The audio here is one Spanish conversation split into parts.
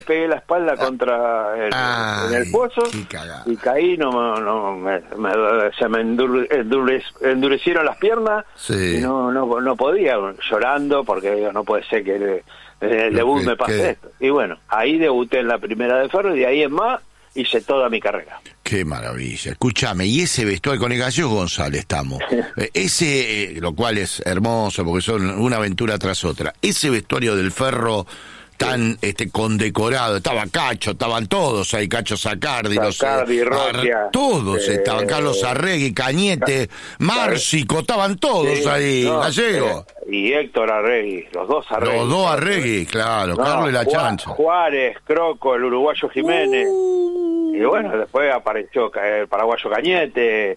pegué la espalda contra en el pozo y caí, se me endurecieron las piernas y no podía, llorando porque digo, no puede ser que el debut me pase esto. Y bueno, ahí debuté en la primera de Ferro y de ahí en más hice toda mi carrera. Qué maravilla. Escúchame, y ese vestuario con el Gallego González estamos. Lo cual es hermoso porque son una aventura tras otra. Ese vestuario del Ferro tan condecorado, estaba Cacho, estaban todos ahí, Cacho Sacardi, Rocia, todos estaban, Carlos Arregui, Cañete, Márcico, estaban todos ahí, Gallego. Y Héctor Arregui, los dos Arregui, claro, Carlos y la Chancha. Juárez, Croco, el uruguayo Jiménez, y bueno, después apareció el paraguayo Cañete,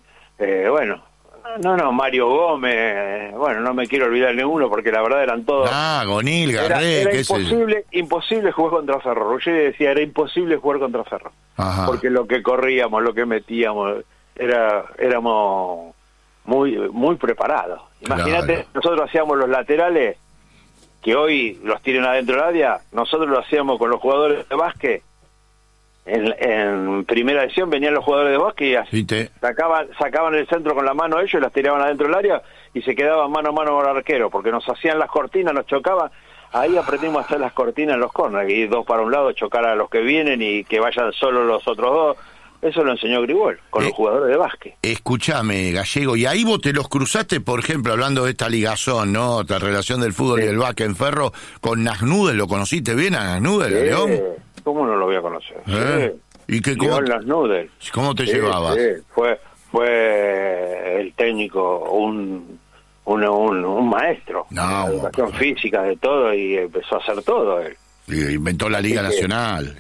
Mario Gómez, no me quiero olvidar ninguno porque la verdad eran todos. Gonil, Garré, era imposible jugar contra Ferro. Ruggeri decía, era imposible jugar contra Ferro. Ajá. Porque lo que corríamos, lo que metíamos, éramos muy preparados. Imagínate, nosotros hacíamos los laterales, que hoy los tienen adentro del área, nosotros lo hacíamos con los jugadores de básquet. En primera edición venían los jugadores de básquet y así sacaban el centro con la mano ellos y las tiraban adentro del área y se quedaban mano a mano con el arquero, porque nos hacían las cortinas, nos chocaban. Ahí aprendimos a hacer las cortinas en los corners, y dos para un lado, chocar a los que vienen y que vayan solo los otros dos. Eso lo enseñó Gribol con los jugadores de básquet. Escúchame, Gallego, y ahí vos te los cruzaste, por ejemplo, hablando de esta ligazón, ¿no? Otra relación del fútbol y del básquet en Ferro, con Nasnudel. ¿Lo conociste bien a Nasnudel, León? ¿Cómo no lo voy a conocer? ¿Y cómo te llevabas? Fue el técnico, un maestro, de educación física, de todo, y empezó a hacer todo él. Y inventó la Liga Nacional,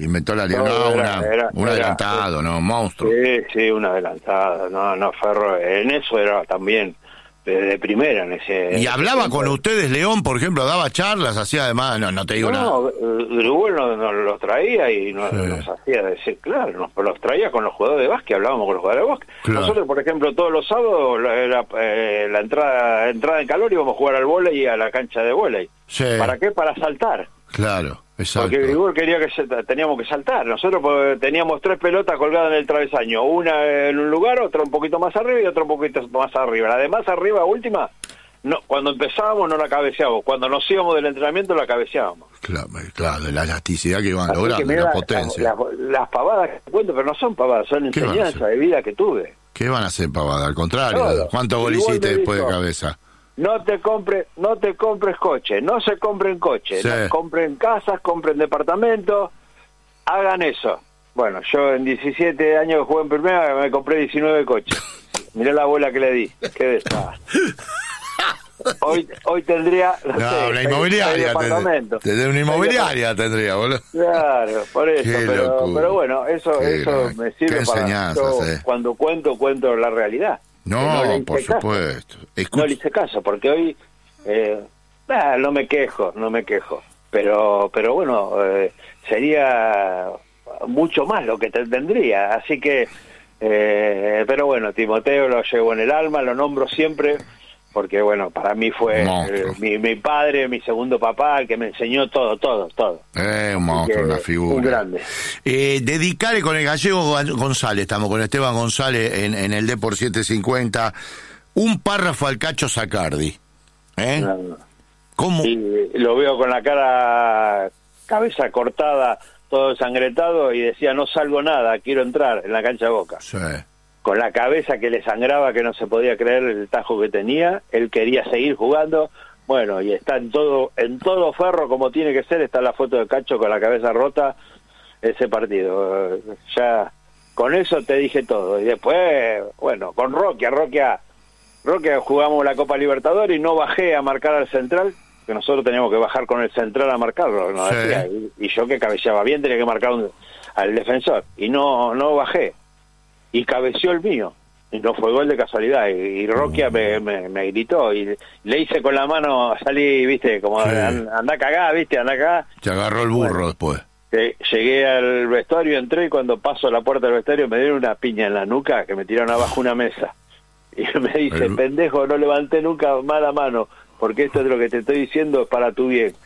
un adelantado, ¿no? Un monstruo. Sí, un adelantado, Ferro, en eso era también de primera en ese. ¿Y hablaba con ustedes, León, por ejemplo, daba charlas, hacía además, no te digo nada? No, Gribol nos los traía y nos hacía decir, claro, nos los traía con los jugadores de básquet, hablábamos con los jugadores de básquet. Claro. Nosotros, por ejemplo, todos los sábados era la entrada en calor, íbamos a jugar al vóley y a la cancha de vóley. Sí. ¿Para qué? Para saltar. Claro. Exacto. Porque Gribol quería que teníamos que saltar. Nosotros teníamos 3 pelotas colgadas en el travesaño, una en un lugar, otra un poquito más arriba y otra un poquito más arriba. La de más arriba, última, cuando empezábamos no la cabeceábamos, cuando nos íbamos del entrenamiento la cabeceábamos. Claro, de la elasticidad que iban logrando, la potencia. Las pavadas que cuento, pero no son pavadas, son enseñanzas de vida que tuve. ¿Qué van a hacer pavadas? Al contrario, ¿cuántos goles hiciste después de cabeza? No te compres coche, no se compren coches, compren casas, compren departamentos, hagan eso. Bueno, yo en 17 años que jugué en primera me compré 19 coches. Mirá la bola que le di, qué desastre. Hoy tendría una inmobiliaria, tendría una inmobiliaria tendría, boludo. Claro, por eso, pero bueno, eso me sirve para cuando cuento la realidad. No, por supuesto. No le hice caso, porque hoy no me quejo, pero bueno, sería mucho más lo que tendría, así que, pero bueno, Timoteo lo llevo en el alma, lo nombro siempre, porque bueno, para mí fue mi padre, mi segundo papá, el que me enseñó todo. Un monstruo, una figura. Un grande. Dedicarle con el Gallego González, estamos con Esteban González en el Depor 750, un párrafo al Cacho Sacardi. ¿Cómo? Y lo veo con la cabeza cortada, todo ensangrentado, y decía, no salgo nada, quiero entrar en la cancha de Boca. Sí. Con la cabeza que le sangraba, que no se podía creer el tajo que tenía, él quería seguir jugando, bueno, y está en todo Ferro como tiene que ser, está la foto de Cacho con la cabeza rota, ese partido, ya con eso te dije todo, y después, bueno, con Roquia jugamos la Copa Libertadores y no bajé a marcar al central, que nosotros teníamos que bajar con el central a marcarlo, ¿no? Sí. Decía, y yo que cabeceaba bien tenía que marcar al defensor, y no bajé. Y cabeció el mío, y no fue gol de casualidad, y Roquia me gritó, y le hice con la mano, salí, viste, como anda cagá, viste, anda cagá. Te agarró el burro después. Llegué al vestuario, entré, y cuando paso la puerta del vestuario me dieron una piña en la nuca, que me tiraron abajo una mesa. Y me dice, pendejo, no levanté nunca más la mano, porque esto es lo que te estoy diciendo, es para tu bien.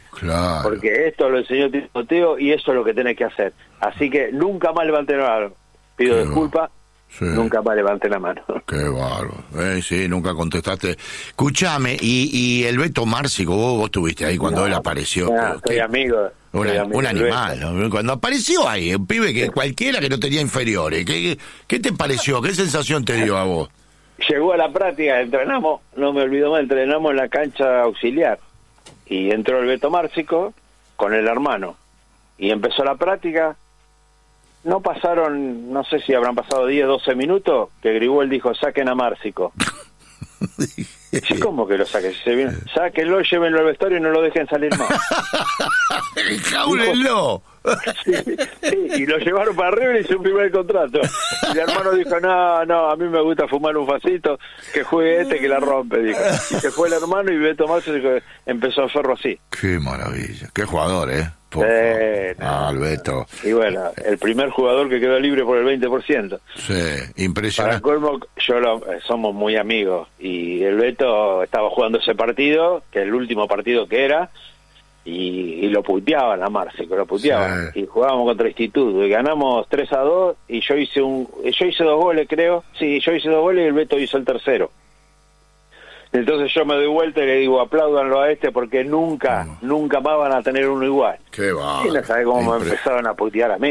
Claro. Porque esto lo enseñó Timoteo y eso es lo que tenés que hacer. Así que nunca más levanté la mano. Pido disculpas. Sí. Nunca más levanté la mano. Qué bárbaro. Sí, nunca contestaste. Escuchame, y el Beto Márcico, vos estuviste ahí cuando él apareció. Soy amigo. Un animal, ¿no? Cuando apareció ahí, un pibe que cualquiera que no tenía inferiores. ¿Qué te pareció? ¿Qué sensación te dio a vos? Llegó a la práctica, entrenamos, no me olvido más, entrenamos en la cancha auxiliar. Y entró el Beto Márcico con el hermano. Y empezó la práctica. No pasaron, no sé si habrán pasado 10, 12 minutos, que Grigol dijo, saquen a Márcico. Sí, ¿cómo que lo saquen? Si se viene, sáquenlo, llévenlo al vestuario y no lo dejen salir más. ¡Jáulenlo! Sí, y lo llevaron para arriba y le hizo un primer contrato. Y el hermano dijo, no, a mí me gusta fumar un facito, que juegue que la rompe, dijo. Y se fue el hermano y Beto Márcico empezó a Ferro así. ¡Qué maravilla! ¡Qué jugador, el Beto. Y bueno, el primer jugador que quedó libre por el 20%. Sí, impresionante. Para colmo, somos muy amigos y el Beto estaba jugando ese partido, que es el último partido que era, y lo puteaban a Márcico, lo puteaban. Sí. Y jugábamos contra Instituto y ganamos 3-2 y yo hice 2 goles, creo. Sí, yo hice 2 goles y el Beto hizo el tercero. Entonces yo me doy vuelta y le digo, apláudanlo a este porque nunca más van a tener uno igual. Qué va. Y no sabe cómo me empezaron a putear a mí.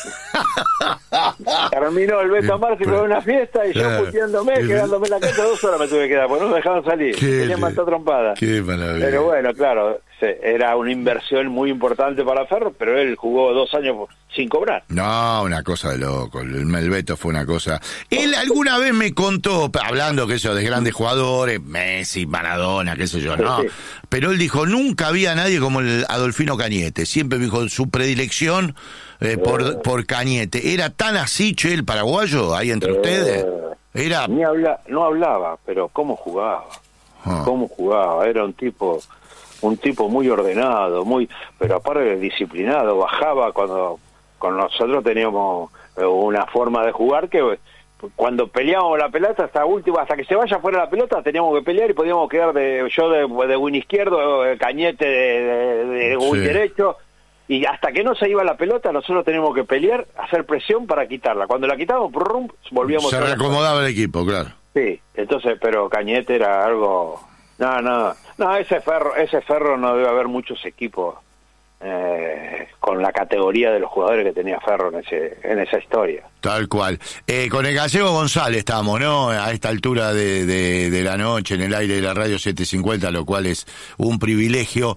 Terminó el Beto Márcico en una fiesta y yo puteándome, quedándome en la casa 2 horas me tuve que quedar, porque no me dejaban salir. Tenía manta trompada. Qué maravilla. Pero bueno, claro, era una inversión muy importante para Ferro, pero él jugó 2 años sin cobrar. No, una cosa de loco. El Beto fue una cosa. Él alguna vez me contó, hablando que eso de grandes jugadores, Messi, Maradona, qué sé yo, ¿no? Sí. Pero él dijo, nunca había nadie como el Adolfino Cañete. Siempre dijo su predilección por Cañete. ¿Era tan así, che, el paraguayo, ahí entre ustedes? Era... No hablaba, pero cómo jugaba. Cómo jugaba. Era un tipo muy ordenado, pero aparte disciplinado. Bajaba cuando nosotros teníamos una forma de jugar que cuando peleábamos la pelota hasta que se vaya fuera la pelota teníamos que pelear y podíamos quedar yo de win izquierdo, Cañete de win derecho, y hasta que no se iba la pelota nosotros teníamos que pelear, hacer presión para quitarla. Cuando la quitábamos, volvíamos. Se reacomodaba el equipo, claro. Sí, entonces, pero Cañete era algo... No, ese Ferro no debe haber muchos equipos con la categoría de los jugadores que tenía Ferro en esa historia. Tal cual. Con el Gallego González estamos, ¿no? A esta altura de la noche en el aire de la radio 750, lo cual es un privilegio.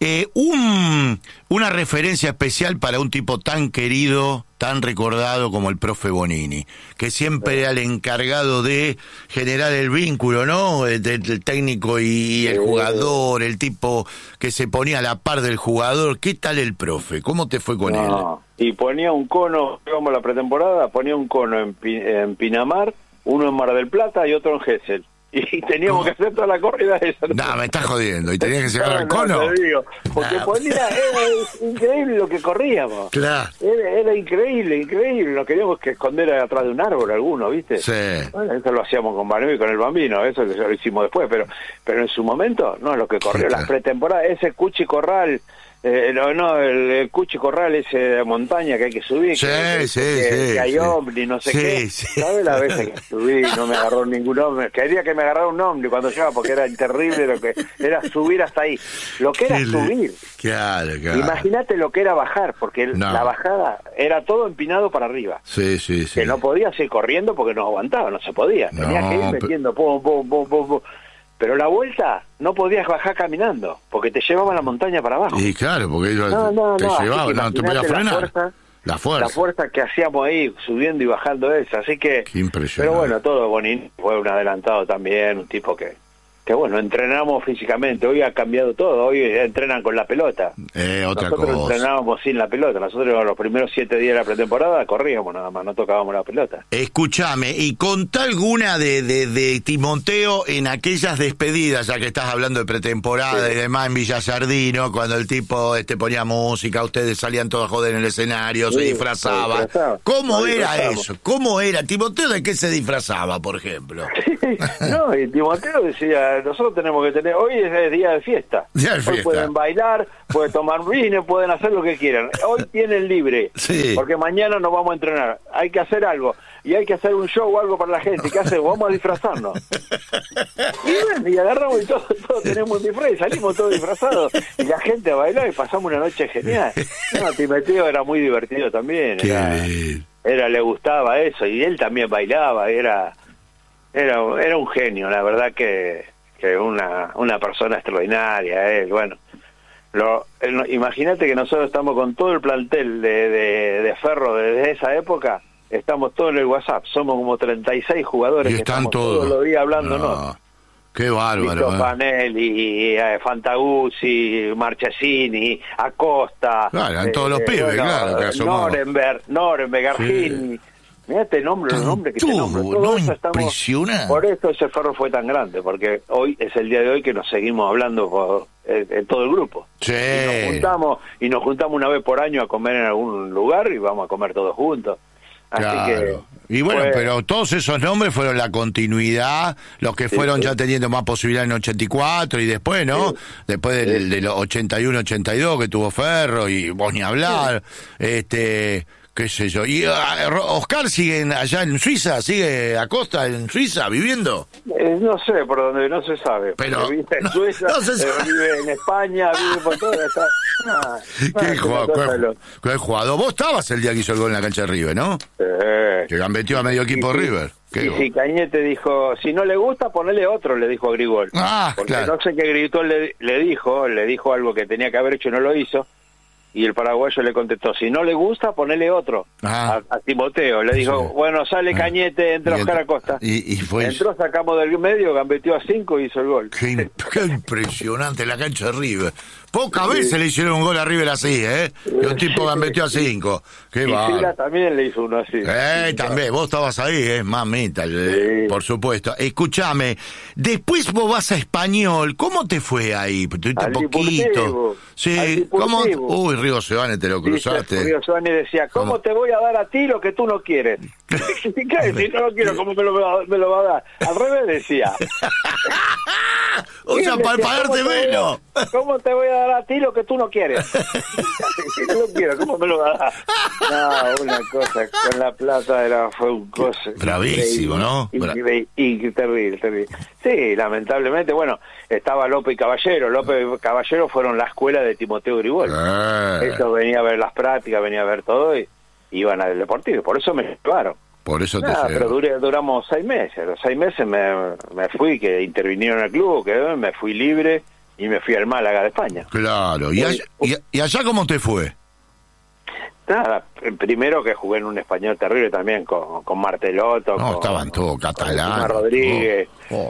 Una referencia especial para un tipo tan querido, tan recordado como el profe Bonini, que siempre era el encargado de generar el vínculo, ¿no? Del técnico y el jugador, el tipo que se ponía a la par del jugador. ¿Qué tal el profe? ¿Cómo te fue con él? Y ponía un cono, como la pretemporada, ponía un cono en Pinamar, uno en Mar del Plata y otro en Gesell. Y teníamos que hacer toda la corrida esa. No, me estás jodiendo. ¿Y tenías que llegar al cono? Te digo, porque era increíble lo que corríamos. Claro. Era increíble. Nos queríamos que esconder atrás de un árbol alguno, ¿viste? Sí. Bueno, eso lo hacíamos con Manuel y con el Bambino, eso lo hicimos después, pero en su momento, no, lo que corrió, las pretemporadas, ese Cuchi Corral... el Cuchi Corral ese de montaña que hay que subir, que hay ovni, no sé qué. ¿Sabes las veces que subí y no me agarró ningún ovni? Quería que me agarrara un ovni cuando llegaba porque era terrible lo que era subir hasta ahí. Lo que era subir. Claro. Imagínate lo que era bajar, porque la bajada era todo empinado para arriba. Sí. Que no podías ir corriendo porque no aguantaba, no se podía. Tenías que ir metiendo pum. Pero la vuelta no podías bajar caminando, porque te llevaba la montaña para abajo. Y claro, porque te llevaba, no te podías frenar. La fuerza que hacíamos ahí, subiendo y bajando esa, así que... Qué impresionante. Pero bueno, todo Bonini fue un adelantado también, un tipo que bueno, entrenamos físicamente, hoy ha cambiado todo, hoy entrenan con la pelota. Nosotros entrenábamos sin la pelota, nosotros los primeros 7 días de la pretemporada corríamos nada más, no tocábamos la pelota. Escúchame, y contá alguna de Timoteo en aquellas despedidas, ya que estás hablando de pretemporada y demás en Villa Sardino, cuando el tipo ponía música, ustedes salían todos a joder en el escenario, se disfrazaban. ¿Cómo era eso? ¿Cómo era? ¿Timoteo de qué se disfrazaba, por ejemplo? No, y Timoteo decía... nosotros tenemos que tener, hoy es día de fiesta. Día de Hoy fiesta. pueden bailar, pueden tomar vino, pueden hacer lo que quieran. Hoy tienen libre, Sí. porque mañana nos vamos a entrenar. Hay que hacer algo, y hay que hacer un show o algo para la gente. ¿Qué hacemos? Vamos a disfrazarnos. Y bueno, y agarramos y todos tenemos un disfraz, y salimos todos disfrazados. Y la gente a bailar y pasamos una noche genial. No, Timoteo era muy divertido también. Le gustaba eso, y él también bailaba, era un genio, la verdad que una persona extraordinaria, él, bueno. Imagínate que nosotros estamos con todo el plantel de Ferro desde esa época, estamos todos en el WhatsApp, somos como 36 jugadores Y que están estamos todos los días hablando, ¿no? Qué bárbaro. Vito Fanelli, Fantaguzzi, Marchesini, Acosta. Claro, eran todos los pibes, claro. Que Norenberg, Gargini. Mirá este nombre, los nombres que te nombro. Todo eso impresionante. por eso ese Ferro fue tan grande, porque hoy es el día de hoy que nos seguimos hablando en todo el grupo. Sí. Y nos juntamos una vez por año a comer en algún lugar y vamos a comer todos juntos. Así claro. Y bueno, pero todos esos nombres fueron la continuidad, los que fueron ya teniendo más posibilidad en 84 y después, ¿no? Sí. Después de los 81, 82 que tuvo Ferro y vos ni hablar, qué sé yo. ¿Y Oscar sigue allá en Suiza? ¿Sigue Acosta en Suiza viviendo? No sé, por donde no se sabe. Pero vive en Suiza, vive en España, vive por todo. ¿Qué jugador? Vos estabas el día que hizo el gol en la cancha de River, ¿no? Que gambeteó a medio equipo River. Y Cañete dijo, si no le gusta, ponele otro, le dijo a Grigol. Porque claro. No sé qué Grigol le dijo algo que tenía que haber hecho y no lo hizo. Y el paraguayo le contestó, si no le gusta, ponele otro. A Timoteo. Le dijo, bueno, sale Cañete, entra Oscar Acosta. Y fue entró, sacamos del medio, gambeteó a 5 y hizo el gol. Qué impresionante la cancha de River. Pocas veces le hicieron un gol a River así, Y un tipo gambeteó a 5. Qué va. Sila también le hizo uno así. También, vos estabas ahí, mamita, por supuesto. Escúchame, después vos vas a Español, ¿cómo te fue ahí? ¿Tuviste poquito? Sí, ¿cómo? Uy, Río Sebane te lo cruzaste. Río Sebane decía, ¿cómo te voy a dar a ti lo que tú no quieres? ¿Qué? Si no lo quiero, ¿cómo me lo va a dar? Al revés decía. O sea, para pagarte menos. ¿Cómo te voy a dar a ti lo que tú no quieres? Si no lo quiero, ¿cómo me lo va a dar? No, una cosa, con la plata fue un cosa. Bravísimo, ¿no? Y terrible. Sí, lamentablemente, bueno, estaba López y Caballero. López y Caballero fueron la escuela de Timoteo Grigol. Eso venía a ver las prácticas, venía a ver todo y iban al Deportivo. Por eso me llevaron. Por eso pero duramos 6 meses. Los 6 meses me fui, que intervinieron en el club, que me fui libre y me fui al Málaga de España. Claro. ¿Y allá cómo te fue? Nada, primero que jugué en un español terrible también con Martelotto. Estaban todos catalanes. Rodríguez,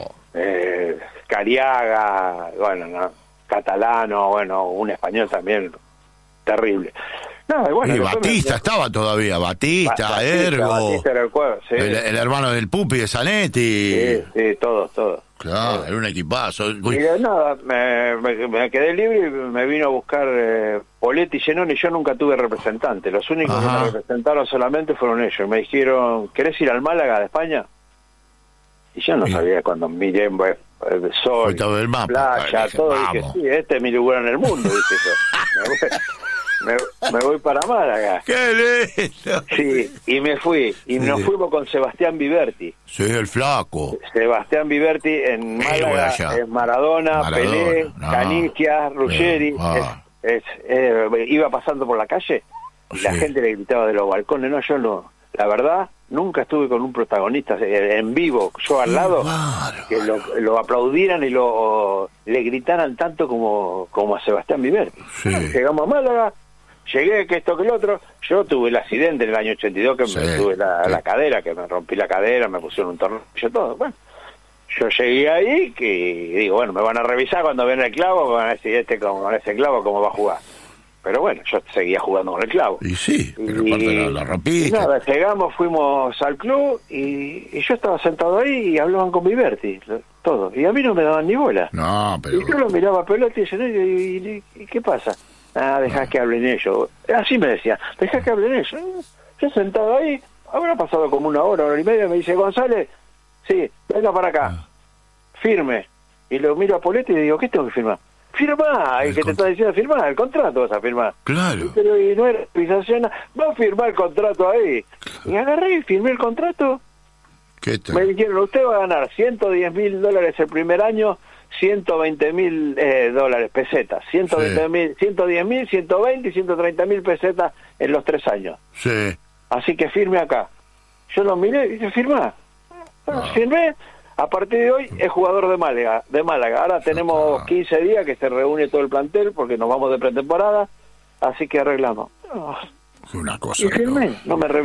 Cariaga, catalano, un español también terrible. Y Batista estaba todavía, Batista, Ergo, Batista era el hermano del Pupi de Zanetti. Sí, todos. Claro, era un equipazo. Y nada, me quedé libre y me vino a buscar Poletti y Genoni. Yo nunca tuve representante, los únicos que me representaron solamente fueron ellos. Me dijeron, ¿querés ir al Málaga de España? Y yo no sabía, cuando miré el sol, playa, todo, dije, sí, este es mi lugar en el mundo, dije yo. Me voy para Málaga. ¡Qué lindo! Sí, y me fui. Y nos fuimos con Sebastián Viverti. Sí, el flaco. Sebastián Viverti en Málaga, es Maradona, Pelé, Canigia, Ruggeri. Iba pasando por la calle y la gente le gritaba de los balcones. No, yo no. La verdad, nunca estuve con un protagonista en vivo, yo al lado, que lo aplaudieran y le gritaran tanto como a Sebastián Viverti. Llegamos a Málaga. Llegué, que esto, que el otro. Yo tuve el accidente en el año 82, que me tuve la cadera, que me rompí la cadera, me pusieron un tornillo, todo. Bueno, yo llegué ahí, que digo, bueno, me van a revisar cuando ven el clavo, van a decir, con ese clavo, ¿cómo va a jugar? Pero bueno, yo seguía jugando con el clavo. Y sí, pero aparte la rompiste. Y nada, llegamos, fuimos al club, y yo estaba sentado ahí y hablaban con Viverti, todo. Y a mí no me daban ni bola. No, pero... Y yo lo miraba a pelota y decía, ¿y qué pasa? Dejá que hablen ellos. Así me decía, dejá que hablen ellos. Yo sentado ahí, habrá pasado como una hora y media, me dice, González, sí, venga para acá, firme. Y lo miro a Poletti y le digo, ¿qué tengo que firmar? Firmá, el que te está diciendo firmar, el contrato vas a firmar. Claro. Pero y no era autorización, va a firmar el contrato ahí. Y agarré y firmé el contrato. Me dijeron, usted va a ganar $110.000 el primer año, $120.000 pesetas, 110.000, 120 y 130.000 pesetas en los 3 años. Sí. Así que firme acá. Yo lo miré y dije, firmá. Firmé. A partir de hoy es jugador de Málaga. Ahora tenemos 15 días que se reúne todo el plantel porque nos vamos de pretemporada, así que arreglamos. Una cosa. Y firmé, no me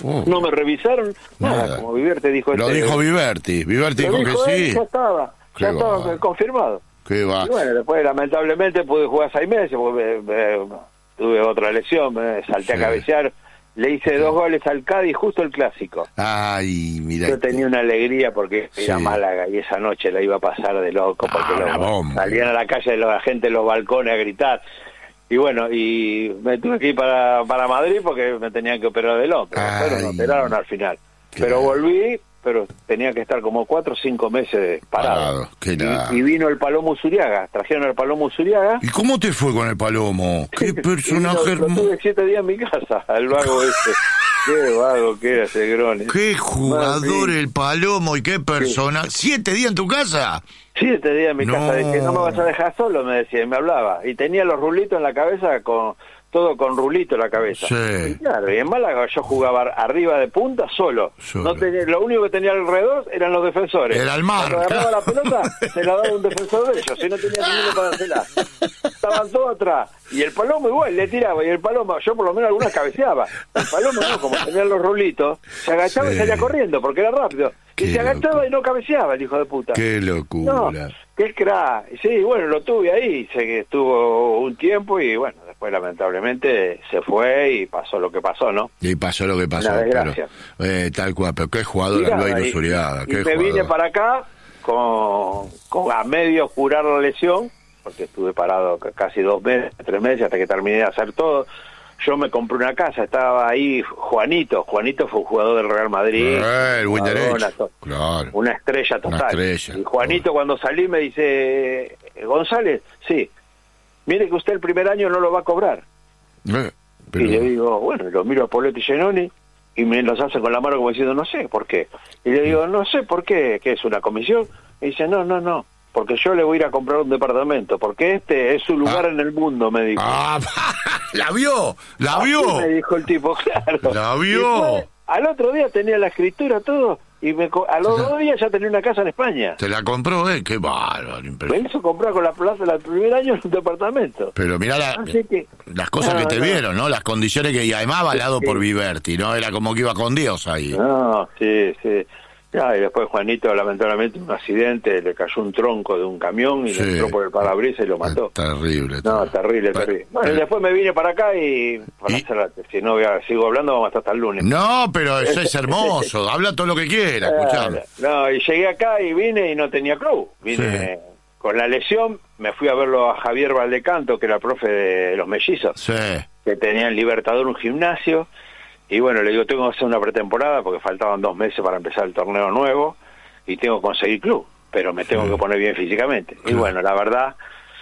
revisaron nada, como Viverti dijo. Lo dijo Viverti dijo que sí. Ya estaba confirmado. Qué va. Y bueno, después lamentablemente pude jugar 6 meses porque tuve otra lesión, me salté a cabecear. Le hice 2 goles al Cádiz, justo el clásico. Ay, mira. Yo tenía una alegría porque era Málaga y esa noche la iba a pasar de loco porque salían a la calle la gente en los balcones a gritar. Y bueno, y me tuve que ir para Madrid porque me tenían que operar del hombro. Pero me operaron al final. Pero volví, pero tenía que estar como 4 o 5 meses parado. Y vino el Palomo Uzuriaga, trajeron al Palomo Uzuriaga. ¿Y cómo te fue con el Palomo? ¿Qué personaje hermoso? Lo tuve 7 días en mi casa, el vago ese. Qué vago que era ese Grone. Qué jugador el Palomo y qué persona. ¿7 días en tu casa? 7 días en mi casa. Dije, no me vas a dejar solo, me decía, y me hablaba. Y tenía los rulitos en la cabeza todo con rulito en la cabeza. Sí. Y claro, y en Málaga yo jugaba arriba de punta solo. No tenía, lo único que tenía alrededor eran los defensores. Era el mar. Cuando agarraba la pelota, se la daba un defensor de ellos, y no tenía ninguno para hacerla. Estaban todos atrás. Y el Palomo igual, le tiraba, y el Palomo, yo por lo menos algunas cabeceaba. El Palomo no, como tenían los rulitos, se agachaba y salía corriendo, porque era rápido. Y se agachaba y no cabeceaba el hijo de puta. Qué locura. No, qué crack. Sí, bueno, lo tuve ahí, sé que estuvo un tiempo y bueno, después lamentablemente se fue y pasó lo que pasó, ¿no? Y pasó lo que pasó. Una desgracia. Pero, tal cual, pero qué jugador Albaino Uzuriaga. Y me vine para acá con a medio curar la lesión, porque estuve parado casi 2 meses, 3 meses, hasta que terminé de hacer todo. Yo me compré una casa, estaba ahí Juanito fue un jugador del Real Madrid, el buen derecho, claro. Una estrella total. Y Juanito cuando salí me dice, González, sí, mire que usted el primer año no lo va a cobrar. Pero... Y le digo, bueno, lo miro a Poletti y Genoni y me los hace con la mano como diciendo, no sé por qué. Y le digo, no sé por qué, ¿qué es una comisión? Y dice, no, porque yo le voy a ir a comprar un departamento, porque este es su lugar en el mundo, me dijo. ¿La vio? Me dijo el tipo, claro. ¿La vio? Al otro día tenía la escritura, todo, y a los 2 días ya tenía una casa en España. ¿Te la compró, qué bárbaro, me hizo comprar con la plaza del primer año un departamento. Pero mirá las cosas que te vieron, ¿no? Las condiciones que, y además avalado por Viverti, ¿no? Era como que iba con Dios ahí. No, sí. Y después Juanito, lamentablemente, un accidente, le cayó un tronco de un camión y le entró por el parabrisas y lo mató. Terrible. No, terrible. Bueno, y después me vine para acá y si no sigo hablando, vamos a estar hasta el lunes. No, pero eso es hermoso. Habla todo lo que quiera, escuchame. No, y llegué acá y vine y no tenía club. Vine con la lesión, me fui a verlo a Javier Valdecanto, que era el profe de los mellizos, que tenía en Libertador un gimnasio. Y bueno, le digo, tengo que hacer una pretemporada porque faltaban 2 meses para empezar el torneo nuevo y tengo que conseguir club, pero me tengo que poner bien físicamente. Y bueno, la verdad,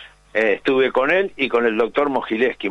estuve con él y con el doctor Mogileski.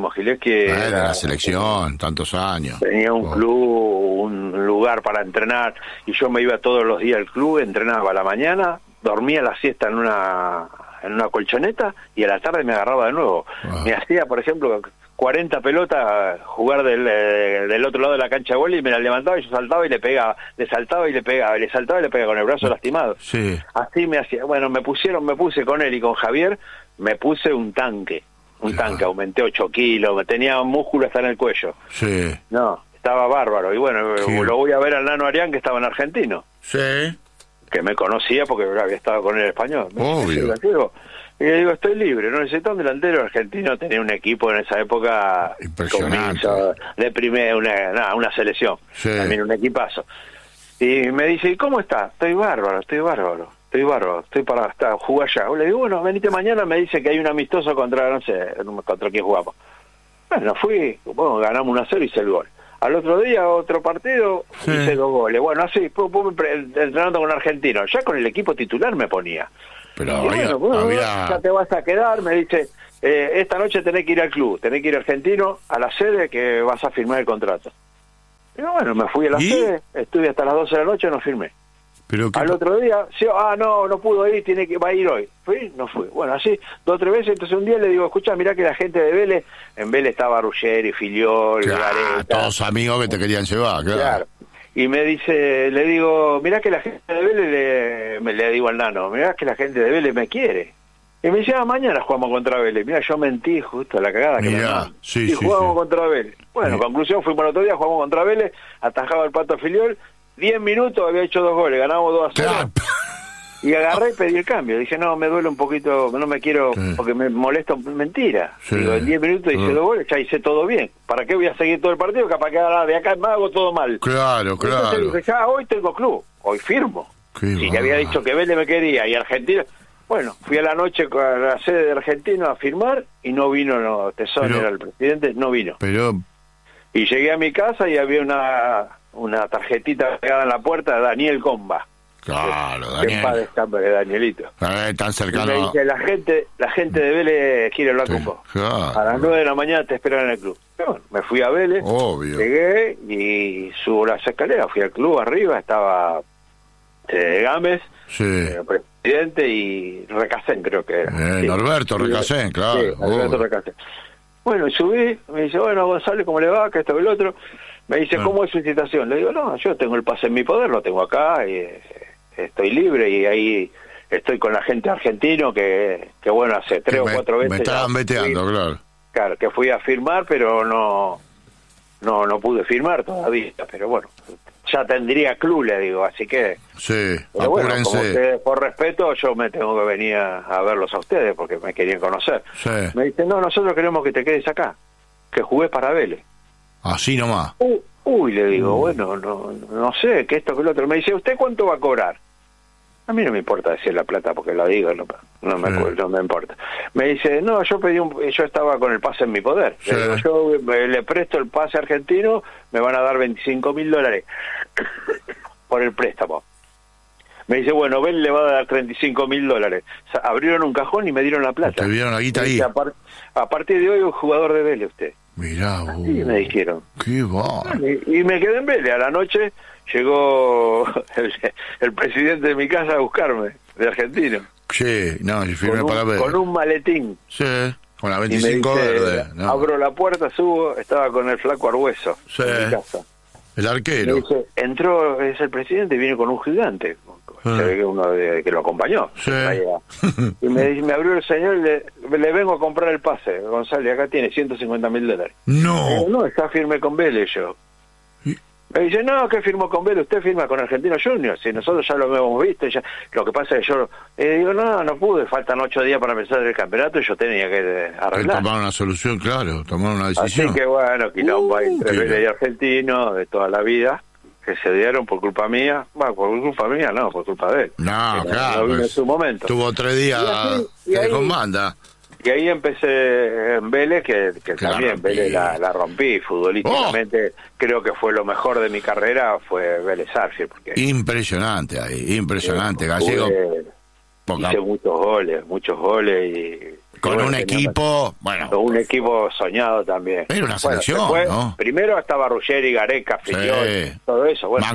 De la selección, tantos años. Tenía un club, un lugar para entrenar y yo me iba todos los días al club, entrenaba a la mañana, dormía la siesta en una colchoneta y a la tarde me agarraba de nuevo. Me hacía, por ejemplo, 40 pelotas, jugar del otro lado de la cancha de vóley y me la levantaba y yo saltaba y le pegaba, le saltaba y le pegaba con el brazo lastimado. Así me hacía. Bueno, me puse con él y con Javier, me puse un tanque, aumenté 8 kilos, tenía músculo hasta en el cuello. No, estaba bárbaro. Y bueno, lo voy a ver al Nano Arián, que estaba en Argentino. Que me conocía porque había estado con él en español. Obvio. Y le digo, estoy libre, no necesito un delantero argentino. Tenía un equipo en esa época impresionante, de primera, una selección, también un equipazo. Y me dice, ¿y cómo está? Estoy bárbaro, estoy para jugar allá. Le digo, bueno, venite mañana. Me dice que hay un amistoso contra, no sé, contra quién jugamos. Bueno, ganamos 1-0 y hice el gol. Al otro día, otro partido, hice 2 goles. Bueno, así, entrenando con argentinos. Ya con el equipo titular me ponía. pero ya te vas a quedar, me dice, esta noche tenés que ir al club, tenés que ir a Argentino, a la sede, que vas a firmar el contrato. Y bueno, me fui a la sede, estuve hasta las 12 de la noche, no firmé. Al otro día, no pudo ir, va a ir hoy. ¿Fui? No fui. Bueno, así, 2 o 3 veces, entonces un día le digo, escuchá, mirá que la gente de Vélez, en Vélez estaba Ruggeri, Filiol, Gareta, todos amigos que te querían llevar, claro. Y me dice, le digo, mirá que la gente de Vélez, le digo al nano, mirá que la gente de Vélez me quiere. Y me dice, mañana jugamos contra Vélez. Mirá, yo mentí justo la cagada que me mandó. Y jugamos contra Vélez. Bueno, conclusión, fuimos el otro día, jugamos contra Vélez, atajaba el Pato Filiol, 10 minutos, había hecho 2 goles, ganamos 2-0. Claro. Y agarré y pedí el cambio. Dije, no, me duele un poquito, no me quiero, porque me molesta. Mentira. Digo, en 10 minutos hice 2 goles, ya hice todo bien. ¿Para qué voy a seguir todo el partido? Capaz que ahora de acá me hago todo mal. Claro. Entonces dije, ya hoy tengo club, hoy firmo. Si le había dicho que Vélez me quería y Argentina... Bueno, fui a la noche a la sede de Argentino a firmar y no vino, Tesón era el presidente, no vino. Y llegué a mi casa y había una tarjetita pegada en la puerta de Daniel Comba. Claro, Daniel. Que descampe de Danielito. Tan cercano. Y me dice, la gente de Vélez quiere hablar con vos. Claro. A las 9 de la mañana te esperan en el club. Bueno, me fui a Vélez, llegué y subo las escaleras, fui al club arriba, estaba Gámez, presidente, y Recasén creo que era. Norberto Recasén, claro. Sí, Norberto Recasén. Bueno, y subí, me dice, bueno, González, ¿cómo le va? Que esto que el otro. Me dice, ¿cómo es su citación? Le digo, no, yo tengo el pase en mi poder, lo tengo acá, y estoy libre, y ahí estoy con la gente argentino, que bueno, hace 3 o 4 veces... Me estaban veteando, claro. Claro, que fui a firmar, pero no pude firmar todavía, pero bueno, ya tendría club, le digo, así que... Sí, pero bueno, como que, por respeto, yo me tengo que venir a verlos a ustedes, porque me querían conocer. Me dicen, no, nosotros queremos que te quedes acá, que jugués para Vélez. Así nomás. Le digo, bueno, no sé, que esto, que lo otro. Me dice, ¿usted cuánto va a cobrar? A mí no me importa decir la plata porque lo digo, no me importa. Me dice, no, yo estaba con el pase en mi poder. Le digo, yo le presto el pase argentino, me van a dar $25.000 por el préstamo. Me dice, bueno, Bel le va a dar $35.000. O sea, abrieron un cajón y me dieron la plata. Te dieron la guita ahí. A partir de hoy es jugador de Vélez usted. Mirá, así me dijeron. Qué va. Y me quedé en Vélez. A la noche llegó el presidente de mi casa a buscarme, de Argentino. Sí, no, y firmé para Vélez. Con un maletín. Sí, con la 25 verde. No. Abro la puerta, subo, estaba con el flaco Argüeso en mi casa. El arquero. Me dice, entró, es el presidente, viene con un gigante. Se ve que uno que lo acompañó. Y me abrió el señor y le vengo a comprar el pase. González, acá tiene $150.000. No, está firme con Vélez yo. Me dice, no, ¿qué firmó con Vélez? Usted firma con Argentino Junior. Si nosotros ya lo hemos visto. Lo que pasa es que yo digo, no pude. Faltan 8 días para empezar el campeonato y yo tenía que arreglar. Tomar una solución, claro. Tomar una decisión. Así que bueno, quilombo entre Vélez y Argentino de toda la vida, que se dieron por culpa mía. Bueno, por culpa mía no, por culpa de él. No, claro. No vino en su momento. Tuvo 3 días con banda. Y ahí empecé en Vélez, que también Vélez la rompí futbolísticamente. Creo que fue lo mejor de mi carrera, fue Vélez Sarsfield. Impresionante ahí, impresionante. Gallego. Hice muchos goles y... Con un equipo, con un equipo soñado también. Era una selección, ¿no? Primero estaba Ruggeri, Gareca, Filiol, todo eso. Bueno,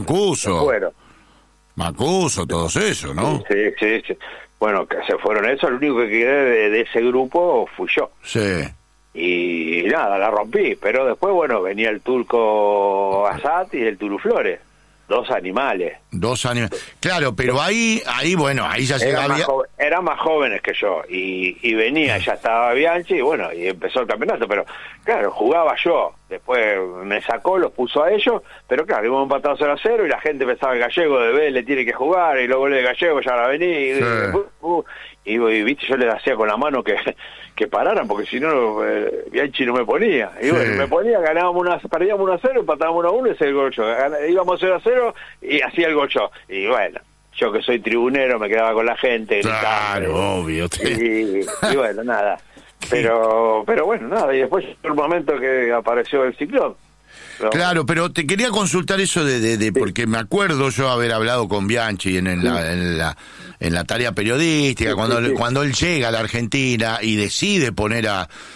Mancuso, todos esos, ¿no? Sí. Bueno, que se fueron esos, el único que quedé de ese grupo fui yo. Sí. Y nada, la rompí, pero después, bueno, venía el turco Asat y el Turu Flores. 2 animales. Claro, pero ahí ya llegaba... Eran más jóvenes que yo, y venía, ya estaba Bianchi, y bueno, y empezó el campeonato, pero claro, jugaba yo, después me sacó, los puso a ellos, pero claro, íbamos empatados 0-0, y la gente pensaba el Gallego de Vélez tiene que jugar, y los goles de Gallego ya van a venir, y viste, yo les hacía con la mano que pararan, porque si no, Bianchi no me ponía. Y bueno, me ponía, perdíamos 1-0, empatábamos 1-1 y hacía el gol yo. Íbamos 0-0 y hacía el gol yo. Y bueno, yo que soy tribunero me quedaba con la gente gritando. Claro, obvio. Y bueno, nada. Pero bueno, nada. Y después el momento que apareció el Ciclón. ¿no? Claro, pero te quería consultar eso porque me acuerdo yo haber hablado con Bianchi en la tarea periodística, cuando él llega a la Argentina y decide poner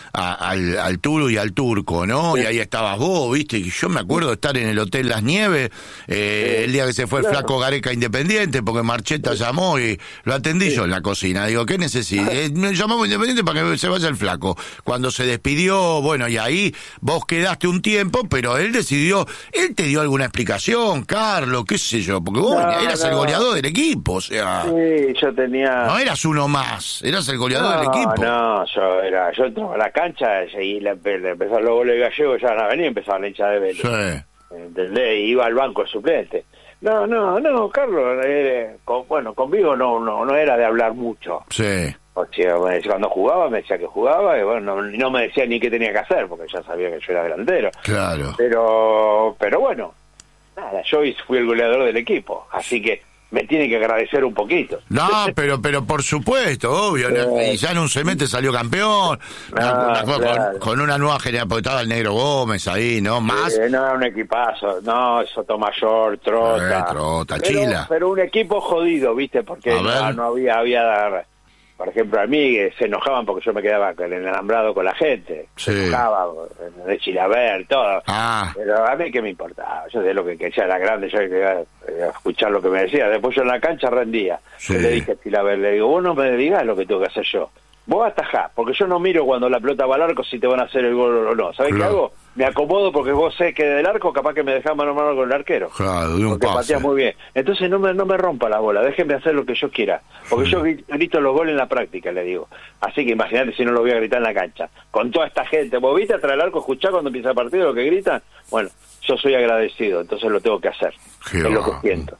al Turu y al Turco, ¿no? Y ahí estabas vos, ¿viste? Y yo me acuerdo de estar en el Hotel Las Nieves, el día que se fue el flaco Gareca Independiente, porque Marcheta llamó y lo atendí yo en la cocina. Digo, ¿qué necesita? Me llamamos Independiente para que se vaya el flaco. Cuando se despidió, bueno, y ahí vos quedaste un tiempo, pero él te dio alguna explicación, Carlos, qué sé yo, porque vos eras el goleador del equipo, o sea... Sí, yo tenía... No eras uno más, eras el goleador del equipo. No, yo entraba a la cancha y le empezaron los goles gallegos, ya no venía, empezaba la hincha de Vélez. Sí. ¿Entendés? Y iba al banco de suplente. No, Carlos, conmigo no era de hablar mucho. Sí. O sea, cuando jugaba me decía que jugaba y bueno, no me decía ni qué tenía que hacer porque ya sabía que yo era delantero. Claro. Pero bueno, nada, yo fui el goleador del equipo, así que me tiene que agradecer un poquito. No, pero por supuesto, obvio. Y ya en un semestre salió campeón. Claro. Con una nueva generación, porque estaba el Negro Gómez ahí, ¿no? Más. No, era un equipazo. No, Sotomayor, Trota. Chila. Pero un equipo jodido, ¿viste? Porque no había... Por ejemplo, a mí se enojaban porque yo me quedaba en el alambrado con la gente. Sí. Se enojaba de Chilaver, todo. Ah. Pero a mí qué me importaba. Yo de lo que ya era grande, yo quería escuchar lo que me decía. Después yo en la cancha rendía. Sí. Yo le dije a Chilaver, le digo, vos no me digas lo que tengo que hacer yo. Vos atajás, porque yo no miro cuando la pelota va al arco si te van a hacer el gol o no. ¿Sabés qué hago? Me acomodo porque vos sé que del arco capaz que me dejás mano a mano con el arquero. Claro, de un porque pase. pateás muy bien. Entonces no me rompa la bola, déjenme hacer lo que yo quiera. Porque yo grito los goles en la práctica, le digo. Así que imagínate si no lo voy a gritar en la cancha. Con toda esta gente, vos viste atrás del arco, escuchá cuando empieza el partido lo que gritan. Bueno, yo soy agradecido, entonces lo tengo que hacer. Es lo que siento.